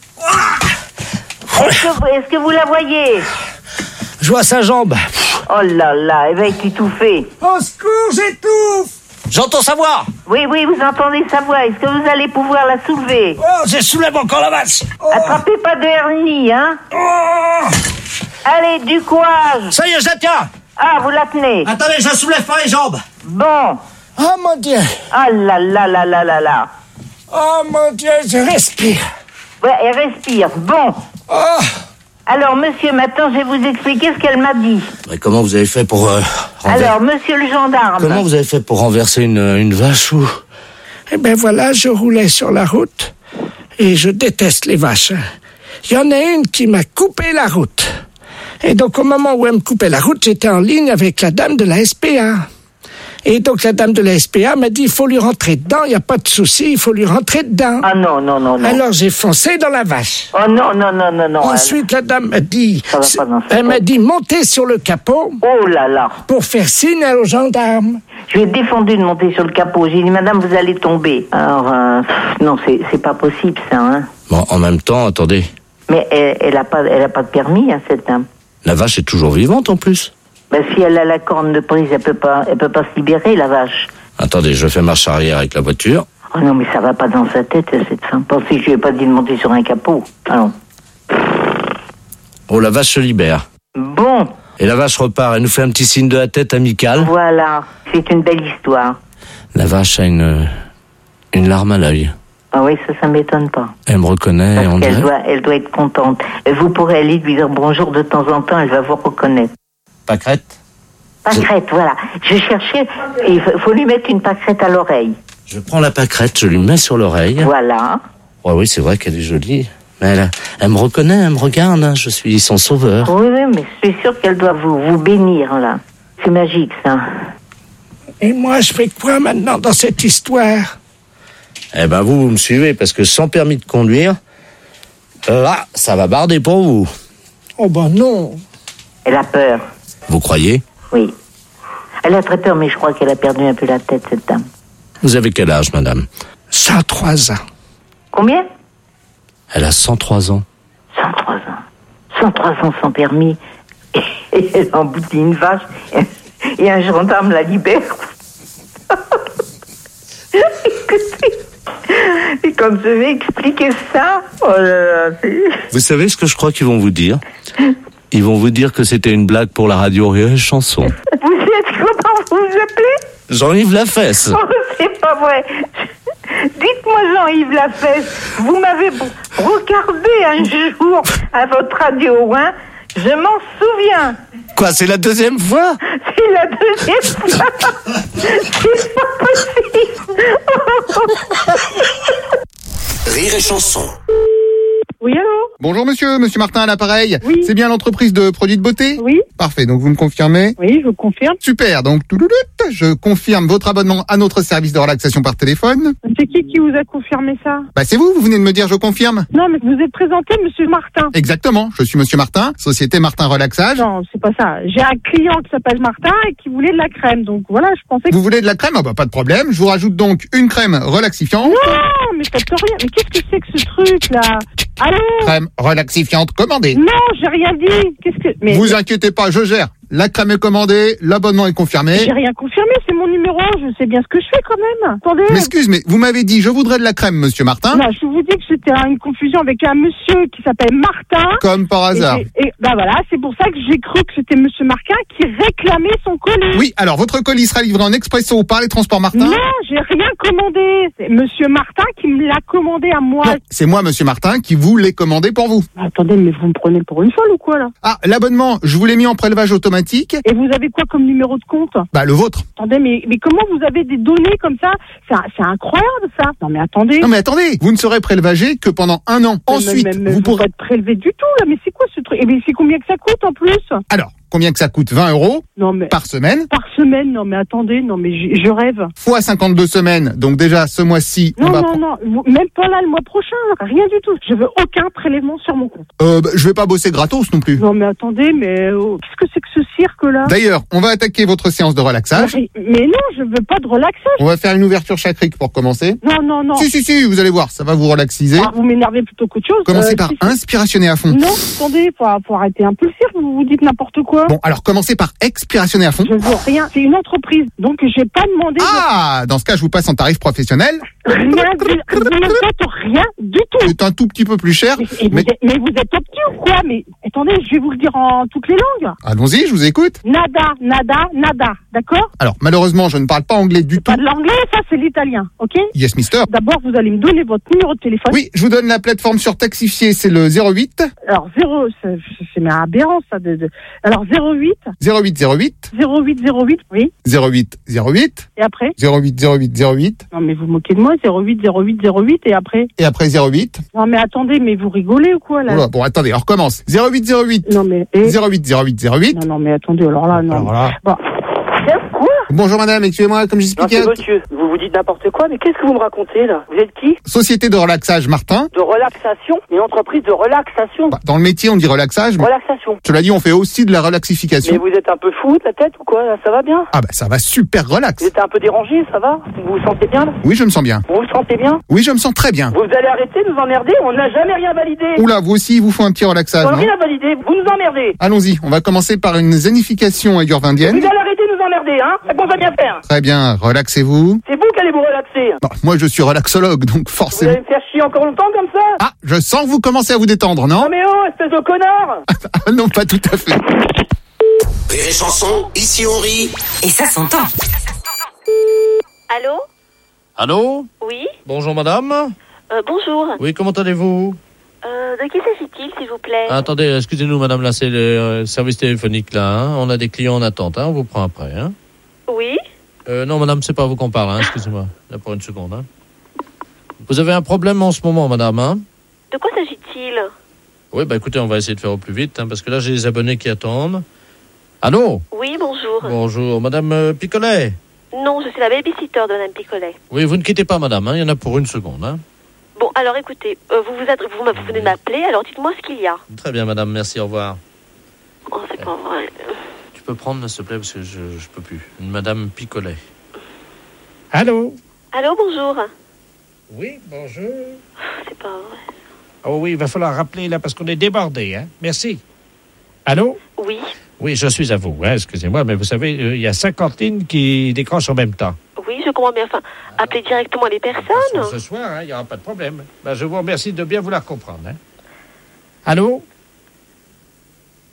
Est-ce que vous la voyez? Je vois sa jambe. Oh là là, elle va être étouffée. Au secours, j'étouffe. J'entends sa voix. Oui, vous entendez sa voix. Est-ce que vous allez pouvoir la soulever? Oh, je soulève encore la vache. Oh. Attrapez pas de hernie, hein? Oh. Allez, du courage. Ça y est, je la tiens. Ah, vous la tenez. Attendez, je la soulève par les jambes. Bon. Oh mon Dieu. Oh là là là là là là. Oh mon Dieu, je respire. Ouais, elle respire. Bon. Oh. Alors, monsieur, maintenant, je vais vous expliquer ce qu'elle m'a dit. Mais comment vous avez fait pour... Alors, monsieur le gendarme... Comment vous avez fait pour renverser une vache ou... Eh ben voilà, je roulais sur la route et je déteste les vaches. Il y en a une qui m'a coupé la route. Et donc, au moment où elle me coupait la route, j'étais en ligne avec la dame de la SPA. Et donc, la dame de la SPA m'a dit, il faut lui rentrer dedans, il n'y a pas de souci, il faut lui rentrer dedans. Ah non. Alors, j'ai foncé dans la vache. Oh non. Ensuite, la dame m'a dit, elle m'a dit, montez sur le capot. Oh là là. Pour faire signe aux gendarmes. Je lui ai défendu de monter sur le capot. J'ai dit, madame, vous allez tomber. Alors, non, c'est pas possible, ça, hein. Bon, en même temps, attendez. Mais elle a pas de permis, hein, cette dame. La vache est toujours vivante, en plus. Ben, si elle a la corne de prise, elle peut pas se libérer, la vache. Attendez, je fais marche arrière avec la voiture. Oh non, mais ça va pas dans sa tête, cette femme. Pensez que je lui ai pas dit de monter sur un capot. Allons. Oh, la vache se libère. Bon. Et la vache repart, elle nous fait un petit signe de la tête amical. Voilà, c'est une belle histoire. La vache a une larme à l'œil. Ah oui, ça m'étonne pas. Elle me reconnaît, parce on dirait. Elle doit être contente. Vous pourrez aller lui dire bonjour de temps en temps, elle va vous reconnaître. Pâquerette? Pâquerette, voilà. Je cherchais, il faut lui mettre une pâquerette à l'oreille. Je prends la pâquerette, je lui mets sur l'oreille. Voilà. Ouais, oui, c'est vrai qu'elle est jolie. Mais elle me reconnaît, elle me regarde, hein. Je suis son sauveur. Oui, mais je suis sûre qu'elle doit vous bénir, là. C'est magique, ça. Et moi, je fais quoi maintenant dans cette histoire? Eh ben, vous me suivez, parce que sans permis de conduire, là, ça va barder pour vous. Oh ben non. Elle a peur. Vous croyez? Oui. Elle a très peur, mais je crois qu'elle a perdu un peu la tête, cette dame. Vous avez quel âge, madame? 103 ans. Combien? Elle a 103 ans. 103 ans. 103 ans sans permis. Et elle emboutit une vache. Et un gendarme la libère. Écoutez. Et quand je vais expliquer ça, oh là là, Vous savez ce que je crois qu'ils vont vous dire? Ils vont vous dire que c'était une blague pour la radio Rire et Chanson. Vous êtes comment vous vous appelez? Jean-Yves Lafesse. Oh, c'est pas vrai. Dites-moi, Jean-Yves Lafesse, vous m'avez regardé un jour à votre radio, hein? Je m'en souviens. Quoi, c'est la deuxième fois? C'est la deuxième fois. C'est pas possible. Rire et chanson. Oui, allô? Bonjour monsieur Martin à l'appareil. Oui. C'est bien l'entreprise de produits de beauté? Oui. Parfait, donc vous me confirmez? Oui, je confirme. Super, donc je confirme votre abonnement à notre service de relaxation par téléphone. C'est qui vous a confirmé ça? Bah c'est vous venez de me dire je confirme. Non, mais vous êtes présenté, monsieur Martin. Exactement, je suis monsieur Martin, société Martin Relaxage. Non, c'est pas ça. J'ai un client qui s'appelle Martin et qui voulait de la crème, donc voilà, je pensais que... Vous voulez de la crème? Ah bah pas de problème, je vous rajoute donc une crème relaxifiante. Non, mais faites rien. Mais qu'est-ce que c'est que ce truc-là? Allô? Crème relaxifiante commandée. Non, j'ai rien dit. Qu'est-ce que... Mais... Vous inquiétez pas, je gère. La crème est commandée, l'abonnement est confirmé. J'ai rien confirmé, c'est mon numéro, je sais bien ce que je fais quand même. Attendez. M'excuse, mais vous m'avez dit je voudrais de la crème, monsieur Martin. Non, je vous dis que c'était une confusion avec un monsieur qui s'appelle Martin. Comme par hasard. Et bah voilà, c'est pour ça que j'ai cru que c'était monsieur Martin qui réclamait son colis. Oui, alors votre colis sera livré en expresso par les transports Martin. Non, j'ai rien commandé. C'est monsieur Martin qui me l'a commandé à moi. Non, c'est moi, monsieur Martin, qui vous l'ai commandé pour vous. Attendez, mais vous me prenez pour une folle ou quoi là? Ah, l'abonnement, je vous l'ai mis en prélevage automatique. Et vous avez quoi comme numéro de compte? Bah, le vôtre. Attendez, mais comment vous avez des données comme ça? C'est incroyable ça. Non mais attendez. Non mais attendez, vous ne serez prélevagé que pendant 1 an. Ensuite, vous pourrez pas être prélevé du tout là. Mais c'est quoi ce truc? Et mais c'est combien que ça coûte en plus? Alors, combien que ça coûte? 20 € non, mais... par semaine. Par semaine? Non mais attendez, non mais je rêve. Fois 52 semaines, donc déjà ce mois-ci... Non, même pas là le mois prochain, rien du tout. Je veux aucun prélèvement sur mon compte. Je vais pas bosser gratos non plus. Non mais attendez, mais qu'est-ce que c'est que ce cirque là? D'ailleurs, on va attaquer votre séance de relaxage. Mais non, je veux pas de relaxage. On va faire une ouverture chacrique pour commencer. Non. Si, vous allez voir, ça va vous relaxiser. Vous m'énervez plutôt qu'autre chose. Commencez par inspirationner à fond. Non, attendez, faut arrêter un peu le cirque, vous dites n'importe quoi. Bon, alors commencez par expirationner à fond. Je veux rien, c'est une entreprise, donc j'ai pas demandé... Ah, dans ce cas, je vous passe en tarif professionnel. Rien du tout. C'est un tout petit peu plus cher. Mais vous êtes obtus ou quoi? Mais attendez, je vais vous le dire en toutes les langues. Allons-y, je vous écoute. Nada, d'accord? Alors, malheureusement, je ne parle pas anglais du tout. Pas de l'anglais, ça c'est l'italien, ok? Yes, mister. D'abord, vous allez me donner votre numéro de téléphone. Oui, je vous donne la plateforme surtaxifiée, c'est le 08. Alors, c'est aberrant ça. Alors, 08. 08. 08, oui. 08. Et après? 08. Non, mais vous moquez de moi, 08, et après? Et après 08. Non, mais attendez, mais vous rigolez ou quoi, là? Voilà, bon, attendez, on recommence. 08. Non, mais... 08. Non, mais attendez, alors là, non. Alors là... Bon. Quoi? Bonjour madame, excusez-moi, comme j'expliquais... Non, monsieur, vous dites n'importe quoi, mais qu'est-ce que vous me racontez, là? Vous êtes qui? Société de relaxage Martin. De relaxation? Une entreprise de relaxation? Bah, dans le métier, on dit relaxage. Relaxation. Je l'ai dit, on fait aussi de la relaxification. Mais vous êtes un peu fou de la tête ou quoi? Ça va bien? Ah bah ça va super relax. Vous êtes un peu dérangé, ça va? Vous vous sentez bien, là? Oui, je me sens bien. Vous vous sentez bien? Oui, je me sens très bien. Vous allez arrêter de nous emmerder? On n'a jamais rien validé. Oula, vous aussi, il vous faut un petit relaxage, on n'a non? rien validé, vous nous emmerdez. Allons-y, on va commencer par une zénification ayurvédienne. Vous allez arrêter de nous emmerder, hein? C'est qu'on va bien faire. Très bien, relaxez-vous. C'est vous qui allez vous relaxer. Bon, moi, je suis relaxologue, donc forcément... Vous allez me faire chier encore longtemps comme ça? Ah, je sens que vous commencez à vous détendre, non? Non mais oh, espèce de connard. Non, pas tout à fait. Rire et chanson, ici on rit. Et ça s'entend. Allô? Allô? Oui? Bonjour madame. Bonjour. Oui, comment allez-vous? De qui s'agit-il, s'il vous plaît? Attendez, excusez-nous madame, là c'est le service téléphonique là, hein. On a des clients en attente, hein. On vous prend après, hein. Oui? Non madame, c'est pas à vous qu'on parle, hein. Excusez-moi, là pour une seconde, hein. Vous avez un problème en ce moment madame, hein? De quoi s'agit-il? Oui, bah écoutez, on va essayer de faire au plus vite, hein, parce que là j'ai des abonnés qui attendent. Allô? Oui, bonjour. Bonjour, madame Picolet? Non, je suis la babysitter de Madame Picolet. Oui, vous ne quittez pas madame, hein. Il y en a pour une seconde, hein. Bon, alors écoutez, vous venez de m'appeler, alors dites-moi ce qu'il y a. Très bien madame, merci, au revoir. Oh, c'est pas vrai. Tu peux prendre, s'il te plaît, parce que je peux plus. Madame Picolet. Allô? Allô, bonjour. Oui, bonjour. C'est pas vrai. Oh oui, il va falloir rappeler là parce qu'on est débordé, hein. Merci. Allô? Oui. Oui, je suis à vous, hein, excusez-moi, mais vous savez, il y a 50 lignes qui décrochent en même temps. Oui, je comprends bien. Enfin, appelez directement les personnes. Ce soir, il n'y aura pas de problème. Ben, je vous remercie de bien vouloir comprendre. Hein. Allô?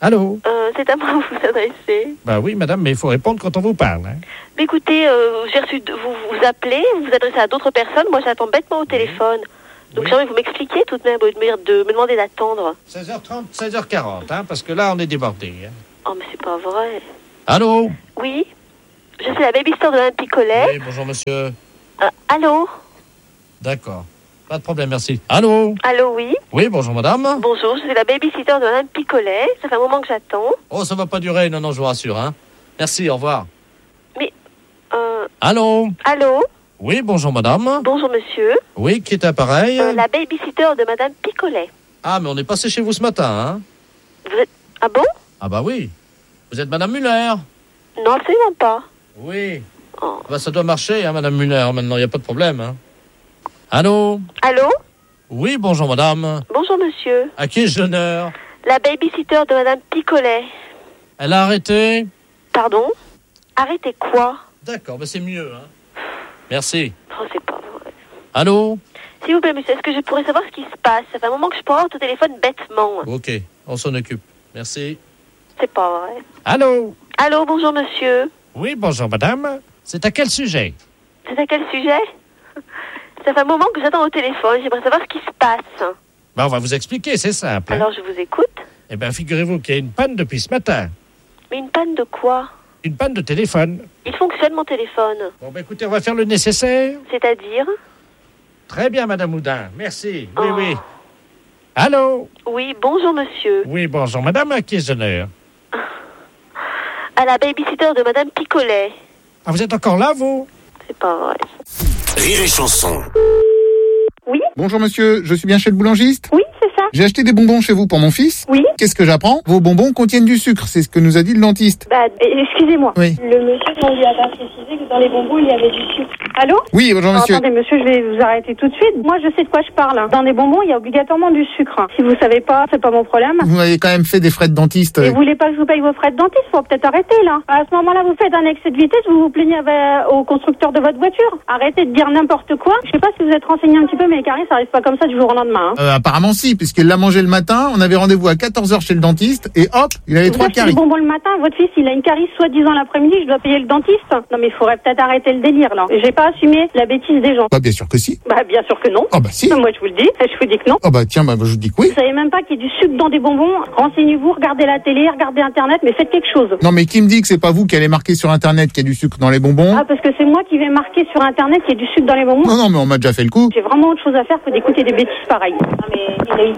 Allô? C'est à moi que vous vous adressez. Bah oui, madame, mais il faut répondre quand on vous parle. Hein. Mais écoutez, j'ai reçu vous appelez, vous vous adressez à d'autres personnes. Moi, j'attends bêtement au téléphone. Donc, j'aimerais que vous m'expliquiez tout de même, au lieu de me demander d'attendre. 16h30, 16h40, hein, parce que là, on est débordé. Hein. Oh, mais c'est pas vrai. Allô? Oui? Je suis la baby-sitter de Mme Picolet. Oui, bonjour, monsieur. Allô? D'accord. Pas de problème, merci. Allô? Allô, oui? Oui, bonjour, madame. Bonjour, je suis la baby-sitter de Mme Picolet. Ça fait un moment que j'attends. Oh, ça va pas durer, non, je vous rassure, hein. Merci, au revoir. Mais, Allô? Allô? Oui, bonjour, madame. Bonjour, monsieur. Oui, qui est appareil? La baby-sitter de Mme Picolet. Ah, mais on est passé chez vous ce matin, hein. Vous êtes... Ah bon? Ah bah oui. Vous êtes madame Muller? Non, absolument pas. Oui. Oh. Bah, ça doit marcher, hein, madame Muller, maintenant, il n'y a pas de problème, hein. Allô? Allô? Oui, bonjour, madame. Bonjour, monsieur. À qui ai-je l'honneur? La baby-sitter de Mme Picolet. Elle a arrêté? Pardon? Arrêtez quoi? D'accord, bah c'est mieux, hein. Merci. Oh, c'est pas vrai. Allô? S'il vous plaît, monsieur, est-ce que je pourrais savoir ce qui se passe? Ça fait un moment que je pourrais avoir au téléphone bêtement. Ok, on s'en occupe. Merci. C'est pas vrai. Allô? Allô, bonjour, monsieur. Oui, bonjour, madame. C'est à quel sujet? C'est à quel sujet? Ça fait un moment que j'attends au téléphone. J'aimerais savoir ce qui se passe. Bah, on va vous expliquer, c'est simple. Alors, je vous écoute. Eh bien, figurez-vous qu'il y a une panne depuis ce matin. Mais une panne de quoi? Une panne de téléphone. Il fonctionne, mon téléphone. Bon, bah écoutez, on va faire le nécessaire. C'est-à-dire? Très bien, madame Houdin. Merci. Oui, oui. Allô? Oui, bonjour, monsieur. Oui, bonjour, madame. À qui ai-je l'honneur? À la baby-sitter de Madame Picolet. Ah, vous êtes encore là, vous? C'est pas vrai. Rire et chanson. Oui? Bonjour monsieur, je suis bien chez le boulangiste? Oui, c'est ça. J'ai acheté des bonbons chez vous pour mon fils. Oui. Qu'est-ce que j'apprends? Vos bonbons contiennent du sucre, c'est ce que nous a dit le dentiste. Bah, excusez-moi. Oui. Le monsieur, on lui a pas précisé que dans les bonbons, il y avait du sucre. Allô? Oui, bonjour monsieur. Attendez monsieur, je vais vous arrêter tout de suite. Moi, je sais de quoi je parle. Dans les bonbons, il y a obligatoirement du sucre. Si vous savez pas, c'est pas mon problème. Vous m'avez quand même fait des frais de dentiste. Et vous voulez pas que je vous paye vos frais de dentiste? Faut peut-être arrêter, là. À ce moment-là, vous faites un excès de vitesse, vous vous plaignez au constructeur de votre voiture. Arrêtez de dire n'importe quoi. Je sais pas si vous êtes renseigné un petit peu, mais les caries, ça arrive pas comme ça du jour au lendemain. Hein. Apparemment si, puisqu'il l'a mangé le matin, on avait rendez-vous à 14h chez le dentiste, et hop, il avait 3 caries. Des bonbons le matin, votre fils, il a une carie soi-disant l'après-midi, je dois payer le dentiste. Non mais il faudrait peut-être arrêter le délire, là. J'ai pas assumé la bêtise des gens. Bah bien sûr que si. Bah bien sûr que non. Oh bah si. Moi je vous le dis, je vous dis que non. Oh bah tiens, bah je vous dis que oui. Vous savez même pas qu'il y a du sucre dans des bonbons. Renseignez-vous, regardez la télé, regardez internet, mais faites quelque chose. Non mais qui me dit que c'est pas vous qui allez marquer sur internet qu'il y a du sucre dans les bonbons? Ah parce que c'est moi qui vais marquer sur internet qu'il y a du sucre dans les bonbons. Non mais on m'a déjà fait le coup. J'ai vraiment autre chose à faire que d'écouter des bêtises pareilles. Ah mais il a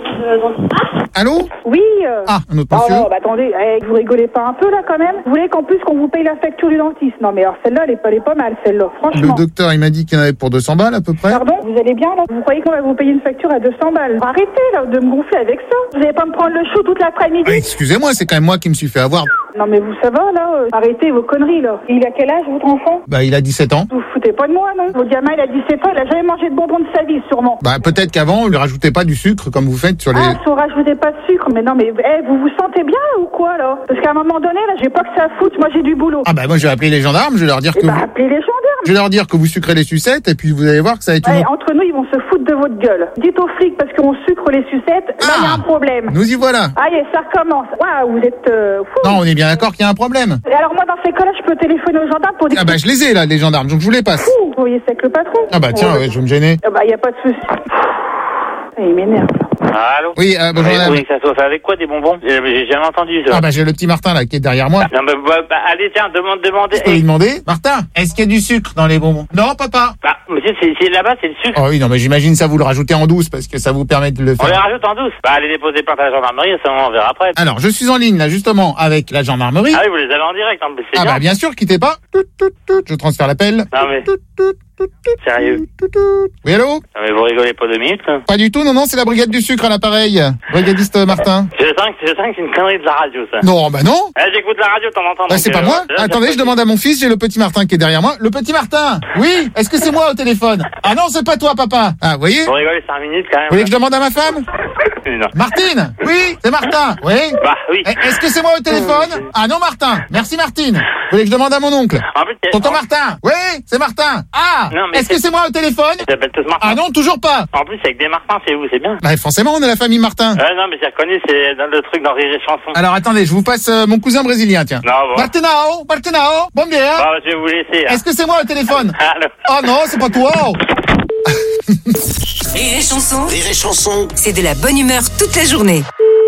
une Allô? Oui. Ah, un autre monsieur. Oh, bah attendez, vous rigolez pas un peu là quand même? Vous voulez qu'en plus qu'on vous paye la facture du dentiste? Non mais alors celle-là, elle est pas mal, celle-là, franchement. Le docteur, il m'a dit qu'il y en avait pour 200 balles à peu près. Pardon? Vous allez bien là? Vous croyez qu'on va vous payer une facture à 200 balles? Arrêtez là de me gonfler avec ça. Vous allez pas me prendre le chou toute l'après-midi? Ah, excusez-moi, c'est quand même moi qui me suis fait avoir. Non mais vous ça va là? Arrêtez vos conneries là. Il a quel âge votre enfant? Bah il a 17 ans. Vous vous foutez pas de moi non? Votre gamin il a 17 ans, il a jamais mangé de bonbons de sa vie sûrement. Bah peut-être qu'avant on lui rajoutait pas du sucre comme vous faites sur les... Ah, si on rajoutait pas de sucre, mais non mais vous vous sentez bien ou quoi là? Parce qu'à un moment donné là, j'ai pas que ça à foutre, moi j'ai du boulot. Ah bah moi je vais appeler les gendarmes, je vais leur dire que... appelez les gendarmes. Je vais leur dire que vous sucrez les sucettes et puis vous allez voir que ça va être une... Entre nous, ils vont se foutre de votre gueule. Dites aux flics parce qu'on sucre les sucettes, là il y a un problème. Nous y voilà. Allez, ça recommence. Waouh, vous êtes fous. Non, on est bien d'accord qu'il y a un problème. Et alors moi dans ces cas-là, je peux téléphoner aux gendarmes pour dire... Ah bah je les ai là, les gendarmes, donc je vous les passe. Fou, vous voyez c'est avec le patron. Ah bah tiens, ouais, je vais me gêner. Ah bah y a pas de souci. Il m'énerve. Allô? Oui, bonjour madame. Oui, ça soit fait avec quoi des bonbons? J'ai jamais entendu ça. Ah bah j'ai le petit Martin là qui est derrière moi. Non mais allez tiens, demandez. Je peux lui demander. Martin, est-ce qu'il y a du sucre dans les bonbons? Non papa. Bah monsieur, c'est là-bas, c'est le sucre. Oh oui, non mais j'imagine ça vous le rajoutez en douce parce que ça vous permet de le faire. On les rajoute en douce. Bah allez déposer plainte à la gendarmerie, ça on verra après. Alors je suis en ligne là justement avec la gendarmerie. Ah oui, vous les avez en direct en plus, c'est Ah bien. bah bien sûr, quittez pas. Je transfère l'appel. Non mais... Sérieux? Oui, allô? Non mais vous rigolez pas 2 minutes là? Pas du tout, non, c'est la brigade du sucre à l'appareil. Brigadiste Martin. Je sens que c'est une connerie de la radio ça. Non, bah non. J'écoute la radio de temps en temps. Bah c'est pas moi. Attendez, je demande à mon fils, j'ai le petit Martin qui est derrière moi. Le petit Martin. Oui, est-ce que c'est moi au téléphone? Ah non, c'est pas toi papa. Ah, vous voyez? Vous rigolez 5 minutes quand même. Vous voulez que je demande à ma femme? une. Martine? Oui, c'est Martin. Oui? Bah oui. Est-ce que c'est moi au téléphone? Ah non, Martin. Merci, Martine. Vous voulez que je demande à mon oncle? En plus, Tonton Martin? Oui, c'est Martin. Ah! Non, mais est-ce que c'est moi au téléphone? Ils s'appellent tous Martin. Ah non, toujours pas. En plus, avec des Martins, c'est vous, c'est bien. Bah, forcément, on est la famille Martin. Non, mais j'ai reconnu, c'est dans le truc dans Rire et Chanson. Alors, attendez, je vous passe mon cousin brésilien, tiens. Non, bon. Martinao, bon dia. Bah, je vais vous laisser. Est-ce que c'est moi au téléphone? Allô? Oh non, c'est pas toi. Rire et chanson. Rire et Chanson. C'est de la bonne humeur toute la journée.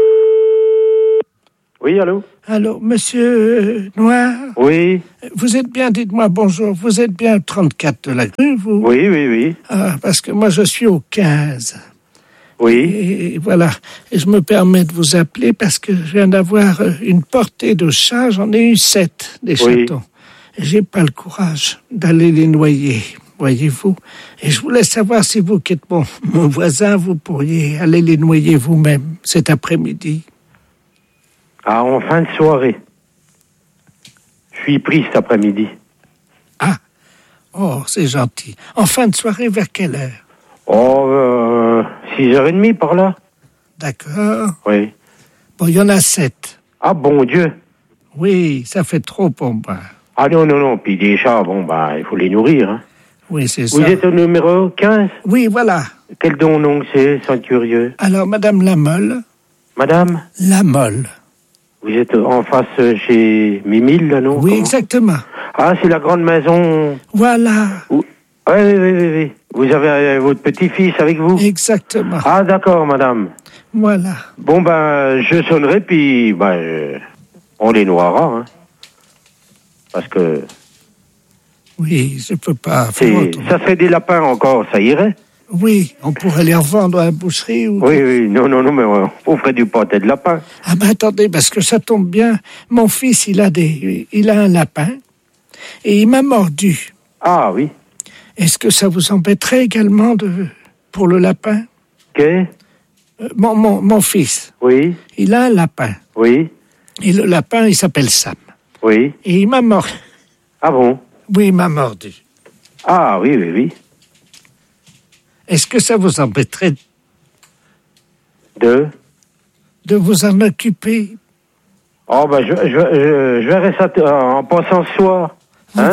Oui, allô? Allô, monsieur Noir? Oui. Vous êtes bien, dites-moi bonjour, vous êtes bien au 34 de la rue, vous? Oui. Ah, parce que moi je suis au 15. Oui. Et voilà, et je me permets de vous appeler parce que je viens d'avoir une portée de chats, j'en ai eu 7, des chatons. Et j'ai pas le courage d'aller les noyer, voyez-vous. Et je voulais savoir si vous, qui êtes mon voisin, vous pourriez aller les noyer vous-même cet après-midi. Ah, en fin de soirée. Je suis pris cet après-midi. Ah, oh, c'est gentil. En fin de soirée, vers quelle heure? Oh, 6h30 par là. D'accord. Oui. Bon, il y en a 7. Ah, bon Dieu. Oui, ça fait trop pour moi. Ah non. Puis des chats, bon, bah, il faut les nourrir. Hein. Oui, c'est ça. Vous êtes au numéro 15? Oui, voilà. Quel nom c'est, sans curieux? Alors, Madame Lamolle. Madame? Lamolle. Vous êtes en face chez Mimile, là, non? Oui, exactement. Ah, c'est la grande maison. Voilà. Oui. Vous avez votre petit-fils avec vous? Exactement. Ah, d'accord, madame. Voilà. Bon, ben, je sonnerai, puis, ben, on les noiera, hein. Parce que... Oui, je peux pas... Ça serait des lapins encore, ça irait? Oui, on pourrait les revendre à la boucherie ou... Oui, non, mais on ferait du pâté de lapin. Ah ben attendez, parce que ça tombe bien. Mon fils, il a un lapin et il m'a mordu. Ah oui. Est-ce que ça vous embêterait également pour le lapin? Qu'est? Mon fils. Oui. Il a un lapin. Oui. Et le lapin, il s'appelle Sam. Oui. Et il m'a mordu. Ah bon? Oui, il m'a mordu. Ah oui. Est-ce que ça vous embêterait de vous en occuper? Oh, ben, je verrai ça en passant ce soir. Hein?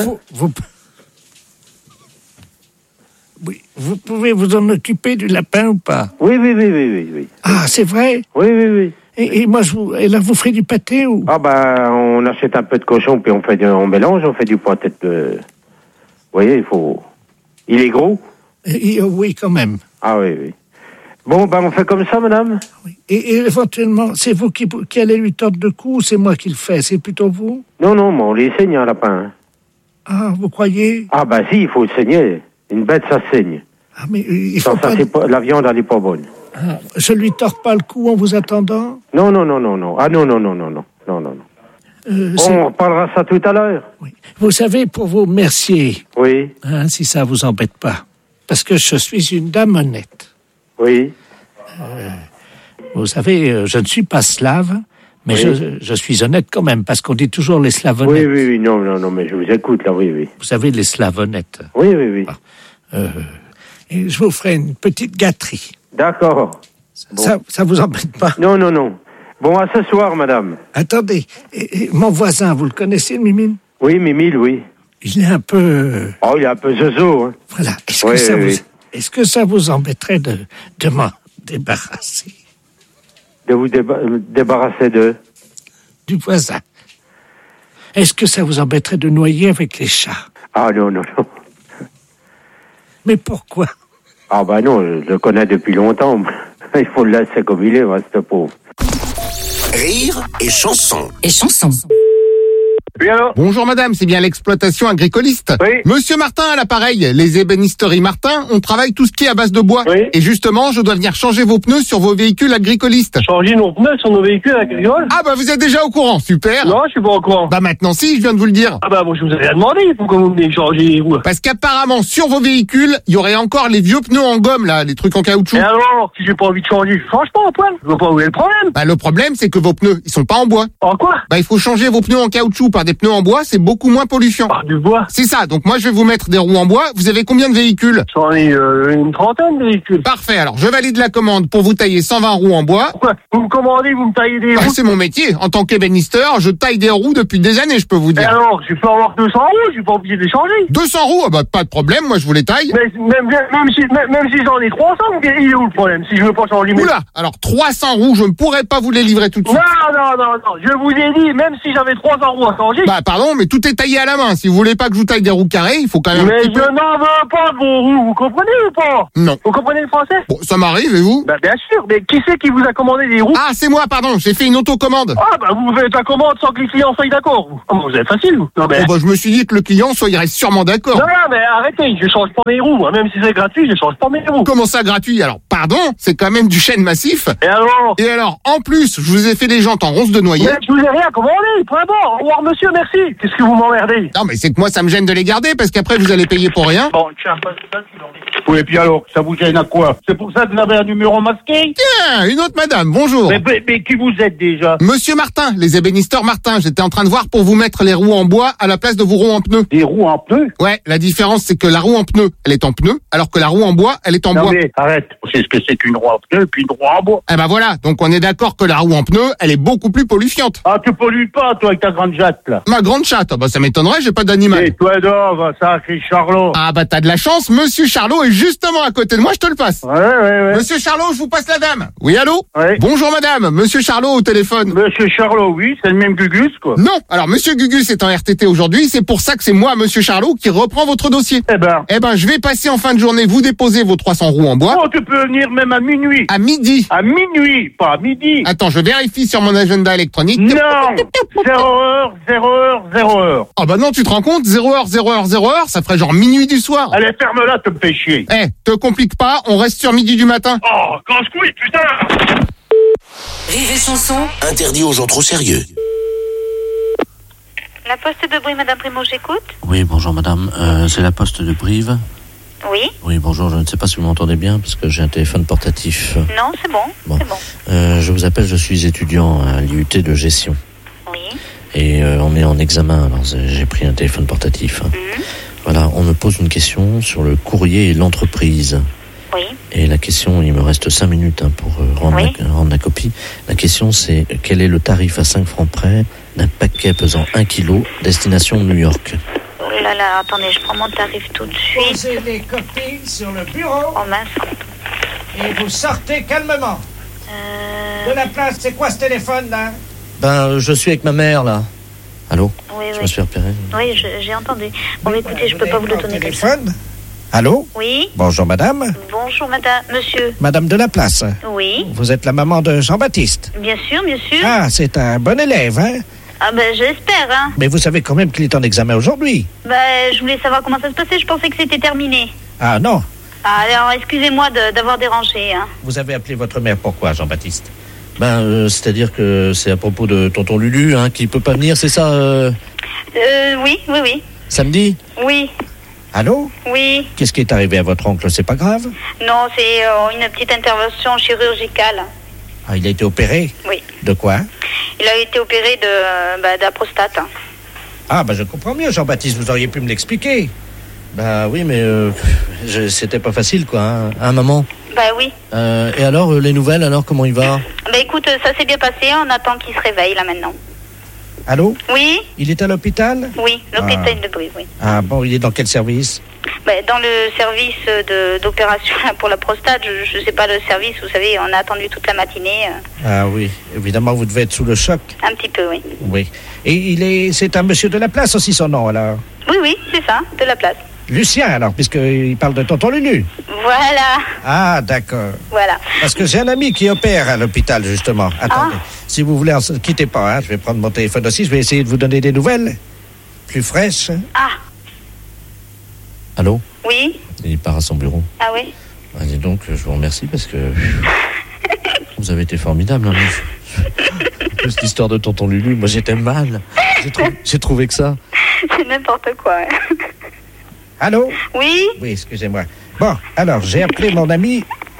Oui, vous pouvez vous en occuper du lapin ou pas? Oui. Ah, c'est vrai? Oui. Et moi, et là, vous ferez du pâté ou? Ah, ben, on achète un peu de cochon, puis on mélange, on fait du pâté de... Vous voyez, il est gros? Oui, quand même. Ah oui. Bon, ben, on fait comme ça, madame? Oui. Et éventuellement, c'est vous qui allez lui tordre le cou ou c'est moi qui le fais? C'est plutôt vous? Non, mais on les saigne, un lapin. Ah, vous croyez? Ah, ben si, il faut le saigner. Une bête, ça saigne. Ah, mais il faut pas... La viande, elle n'est pas bonne. Ah, je lui tords pas le cou en vous attendant? Non. Ah, non. On reparlera ça tout à l'heure. Oui. Vous savez, pour vous remercier... Oui. Hein, si ça vous embête pas. Parce que je suis une dame honnête. Oui. Vous savez, je ne suis pas slave, mais oui. je suis honnête quand même, parce qu'on dit toujours les slaves honnêtes. Oui, non, mais je vous écoute, là, oui. Vous savez, les slaves honnêtes. Oui. Et je vous ferai une petite gâterie. D'accord. Bon. Ça vous embête pas? Non. Bon, à ce soir, madame. Attendez, et mon voisin, vous le connaissez, Mimile? Oui, Mimile, oui. Il est un peu... Oh, il est un peu zozo, hein. Voilà. Est-ce que ça vous embêterait de m'en débarrasser? De vous débarrasser de? Du voisin. Est-ce que ça vous embêterait de noyer avec les chats? Ah, non. Mais pourquoi? Ah, ben non, je le connais depuis longtemps. Il faut le laisser comme il est, ce pauvre. Rire et chanson. Oui, alors? Bonjour madame, c'est bien l'exploitation agricoliste. Oui. Monsieur Martin à l'appareil, les ébénisteries Martin, on travaille tout ce qui est à base de bois. Oui. Et justement, je dois venir changer vos pneus sur vos véhicules agricolistes. Changer nos pneus sur nos véhicules agricoles? Ah bah vous êtes déjà au courant, super. Non, je suis pas au courant. Bah maintenant si, je viens de vous le dire. Ah bah moi je vous avais demandé, pourquoi vous venez changer les roues? Parce qu'apparemment sur vos véhicules, il y aurait encore les vieux pneus en gomme là, les trucs en caoutchouc. Et alors, si j'ai pas envie de changer, je change pas, Antoine. Je vois pas où est le problème. Bah le problème c'est que vos pneus, ils sont pas en bois. En quoi? Bah il faut changer vos pneus en caoutchouc par des pneus en bois, c'est beaucoup moins polluant. Ah, du bois? C'est ça. Donc moi, je vais vous mettre des roues en bois. Vous avez combien de véhicules? J'en ai une trentaine de véhicules. Parfait. Alors, je valide la commande pour vous tailler 120 roues en bois. Pourquoi? Vous me commandez, vous me taillez des roues? C'est mon métier. En tant qu'ébénisteur, je taille des roues depuis des années, je peux vous dire. Et alors, je peux avoir 200 roues, je suis pas obligé de les changer. 200 roues? Ah bah, pas de problème, moi je vous les taille. Mais même si j'en ai 300, il est où le problème? Si je veux pas changer. Oula, alors 300 roues, je ne pourrais pas vous les livrer tout de suite. Non, je vous ai dit, même si j'avais 300 roues à changer. Bah pardon, mais tout est taillé à la main. Si vous voulez pas que je vous taille des roues carrées, il faut quand même... Mais je n'en veux pas de vos roues, vous comprenez ou pas? Non. Vous comprenez le français? Bon, ça m'arrive, et vous? Bah bien sûr, mais qui c'est qui vous a commandé des roues? Ah, c'est moi, pardon, j'ai fait une autocommande. Ah bah vous faites la commande sans que les clients soient d'accord, vous. Ah, vous êtes facile, vous. Non, mais... Oh bah je me suis dit que le client soyrait sûrement d'accord. Non, mais arrêtez, je change pas mes roues, moi. Même si c'est gratuit, je change pas mes roues. Comment ça gratuit? Alors, pardon, c'est quand même du chêne massif. Et alors, en plus, je vous ai fait des jantes en ronce de noyer. Mais je vous ai rien commandé, point barre. Au revoir, monsieur, merci. Qu'est-ce que vous m'emmerdez? Non, mais c'est que moi, ça me gêne de les garder, parce qu'après, vous allez payer pour rien. Bon, tiens, Oui, et puis alors, ça vous gêne à quoi? C'est pour ça que vous avez un numéro masqué? Tiens, une autre madame, bonjour. Mais qui vous êtes déjà? Monsieur Martin, les ébénisteurs Martin, j'étais en train de voir pour vous mettre les roues en bois à la place de vos roues en pneus. Des roues en pneus? Ouais, la différence c'est que la roue en pneu, elle est en pneu, alors que la roue en bois, elle est en bois. Non mais arrête, c'est ce que c'est qu'une roue en pneu et puis une roue en bois. Eh ben voilà, donc on est d'accord que la roue en pneu, elle est beaucoup plus polluante. Ah, tu pollues pas, toi, avec ta grande jatte, là. Ma grande chatte, bah ça m'étonnerait, j'ai pas d'animal. Et toi, donc, ça, c'est Charlot. Ah bah t'as de la chance, monsieur Charlot est justement à côté de moi, je te le passe. Ouais. Monsieur Charlot, je vous passe la dame. Oui, allô? Ouais. Bonjour madame, monsieur Charlot au téléphone. Monsieur Charlot, oui, c'est le même Gugus, quoi. Non, alors monsieur Gugus est en RTT aujourd'hui, c'est pour ça que c'est moi, monsieur Charlot, qui reprend votre dossier. Eh ben, je vais passer en fin de journée vous déposer vos 300 roues en bois. Oh, tu peux venir même à minuit. À midi. À minuit, pas à midi. Attends, je vérifie sur mon agenda électronique. Non, 0h. Ah bah non, tu te rends compte, 0h, ça ferait genre minuit du soir. Allez, ferme-la, te me fais chier. Te complique pas, on reste sur midi du matin. Oh, casse-couille, putain. Rire et chanson. Interdit aux gens trop sérieux. La poste de Brive, Madame Primo, j'écoute. Oui, bonjour madame, c'est la poste de Brive. Oui. Oui, bonjour, je ne sais pas si vous m'entendez bien, parce que j'ai un téléphone portatif. Non, c'est bon. C'est bon. Je vous appelle, je suis étudiant à l'IUT de gestion. Oui. Et on est en examen, alors j'ai pris un téléphone portatif. Voilà, on me pose une question sur le courrier et l'entreprise. Oui. Et la question, il me reste 5 minutes pour rendre la copie. La question, c'est quel est le tarif à 5 francs près d'un paquet pesant 1 kg, destination New York? Oh là là, attendez, je prends mon tarif tout de suite. Posez les copies sur le bureau. Oh mince. Et vous sortez calmement. De la place, c'est quoi ce téléphone là? Ben, je suis avec ma mère là. Allô? Oui, je me suis repéré. Oui, j'ai entendu. Bon, écoutez, je peux pas vous le donner comme ça. Allô? Oui. Bonjour madame. Bonjour madame, monsieur. Madame de la place. Oui. Vous êtes la maman de Jean-Baptiste. Bien sûr, bien sûr. Ah, c'est un bon élève, hein? Ah ben j'espère, hein. Mais vous savez quand même qu'il est en examen aujourd'hui. Ben, je voulais savoir comment ça se passait, je pensais que c'était terminé. Ah non. Alors, excusez-moi d'avoir dérangé, hein. Vous avez appelé votre mère pourquoi, Jean-Baptiste? Ben, c'est-à-dire que c'est à propos de tonton Lulu, hein, qui peut pas venir, c'est ça Oui. Samedi? Oui. Allô? Oui. Qu'est-ce qui est arrivé à votre oncle? C'est pas grave? Non, c'est une petite intervention chirurgicale. Ah, il a été opéré? Oui. De quoi? Il a été opéré de la prostate. Ah, je comprends mieux, Jean-Baptiste, vous auriez pu me l'expliquer. Bah oui, mais c'était pas facile, quoi, hein, hein maman? Bah oui. Et alors, les nouvelles, alors, comment il va? Bah écoute, ça s'est bien passé, on attend qu'il se réveille, là, maintenant. Allô? Oui? Il est à l'hôpital? Oui, l'hôpital de Brive, oui. Ah bon, il est dans quel service? Dans le service d'opération pour la prostate, je sais pas le service, vous savez, on a attendu toute la matinée. Ah oui, évidemment, vous devez être sous le choc. Un petit peu, oui. Oui. Et c'est un monsieur de la place aussi, son nom, alors? Oui, c'est ça, de la place. Lucien, alors, puisqu'il parle de tonton Lulu. Voilà. Ah, d'accord. Voilà. Parce que j'ai un ami qui opère à l'hôpital, justement. Attendez, si vous voulez, ne quittez pas, hein, je vais prendre mon téléphone aussi, je vais essayer de vous donner des nouvelles plus fraîches. Ah. Allô? Oui. Il part à son bureau. Ah oui? Ah, dis donc, je vous remercie parce que vous avez été formidable. Hein, cette histoire de tonton Lulu, moi j'étais mal. J'ai trouvé que ça. C'est n'importe quoi. Allô? Oui? Oui, excusez-moi. Bon, alors, j'ai appelé mon ami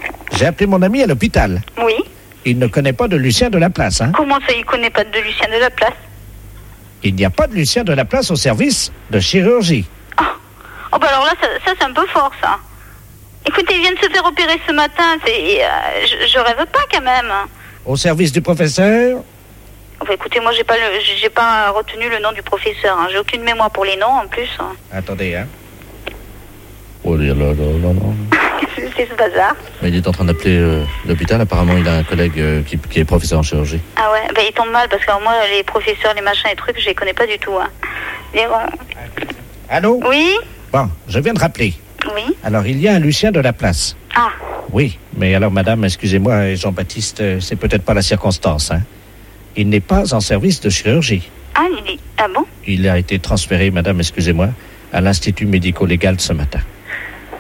à l'hôpital. Oui. Il ne connaît pas de Lucien de la place, hein? Comment ça, il connaît pas de Lucien de la place? Il n'y a pas de Lucien de la Place au service de chirurgie. Oh, bah alors là, ça c'est un peu fort, ça. Écoutez, il vient de se faire opérer ce matin. Je rêve pas, quand même. Au service du professeur? Enfin, écoutez, moi, j'ai pas retenu le nom du professeur. Hein. J'ai aucune mémoire pour les noms, en plus. Hein. Attendez, hein. Oh là là là là. C'est ce bazar. Mais il est en train d'appeler l'hôpital. Apparemment, il a un collègue qui est professeur en chirurgie. Ah ouais, il tombe mal parce que moi, les professeurs, les machins, les trucs, je les connais pas du tout. Hein. Mais bon. Allô? Oui? Bon, je viens de rappeler. Oui? Alors, il y a un Lucien de la Place. Ah. Oui, mais alors, madame, excusez-moi, Jean-Baptiste, c'est peut-être pas la circonstance, hein. Il n'est pas en service de chirurgie. Ah bon? Il a été transféré, madame, excusez-moi, à l'Institut médico-légal ce matin.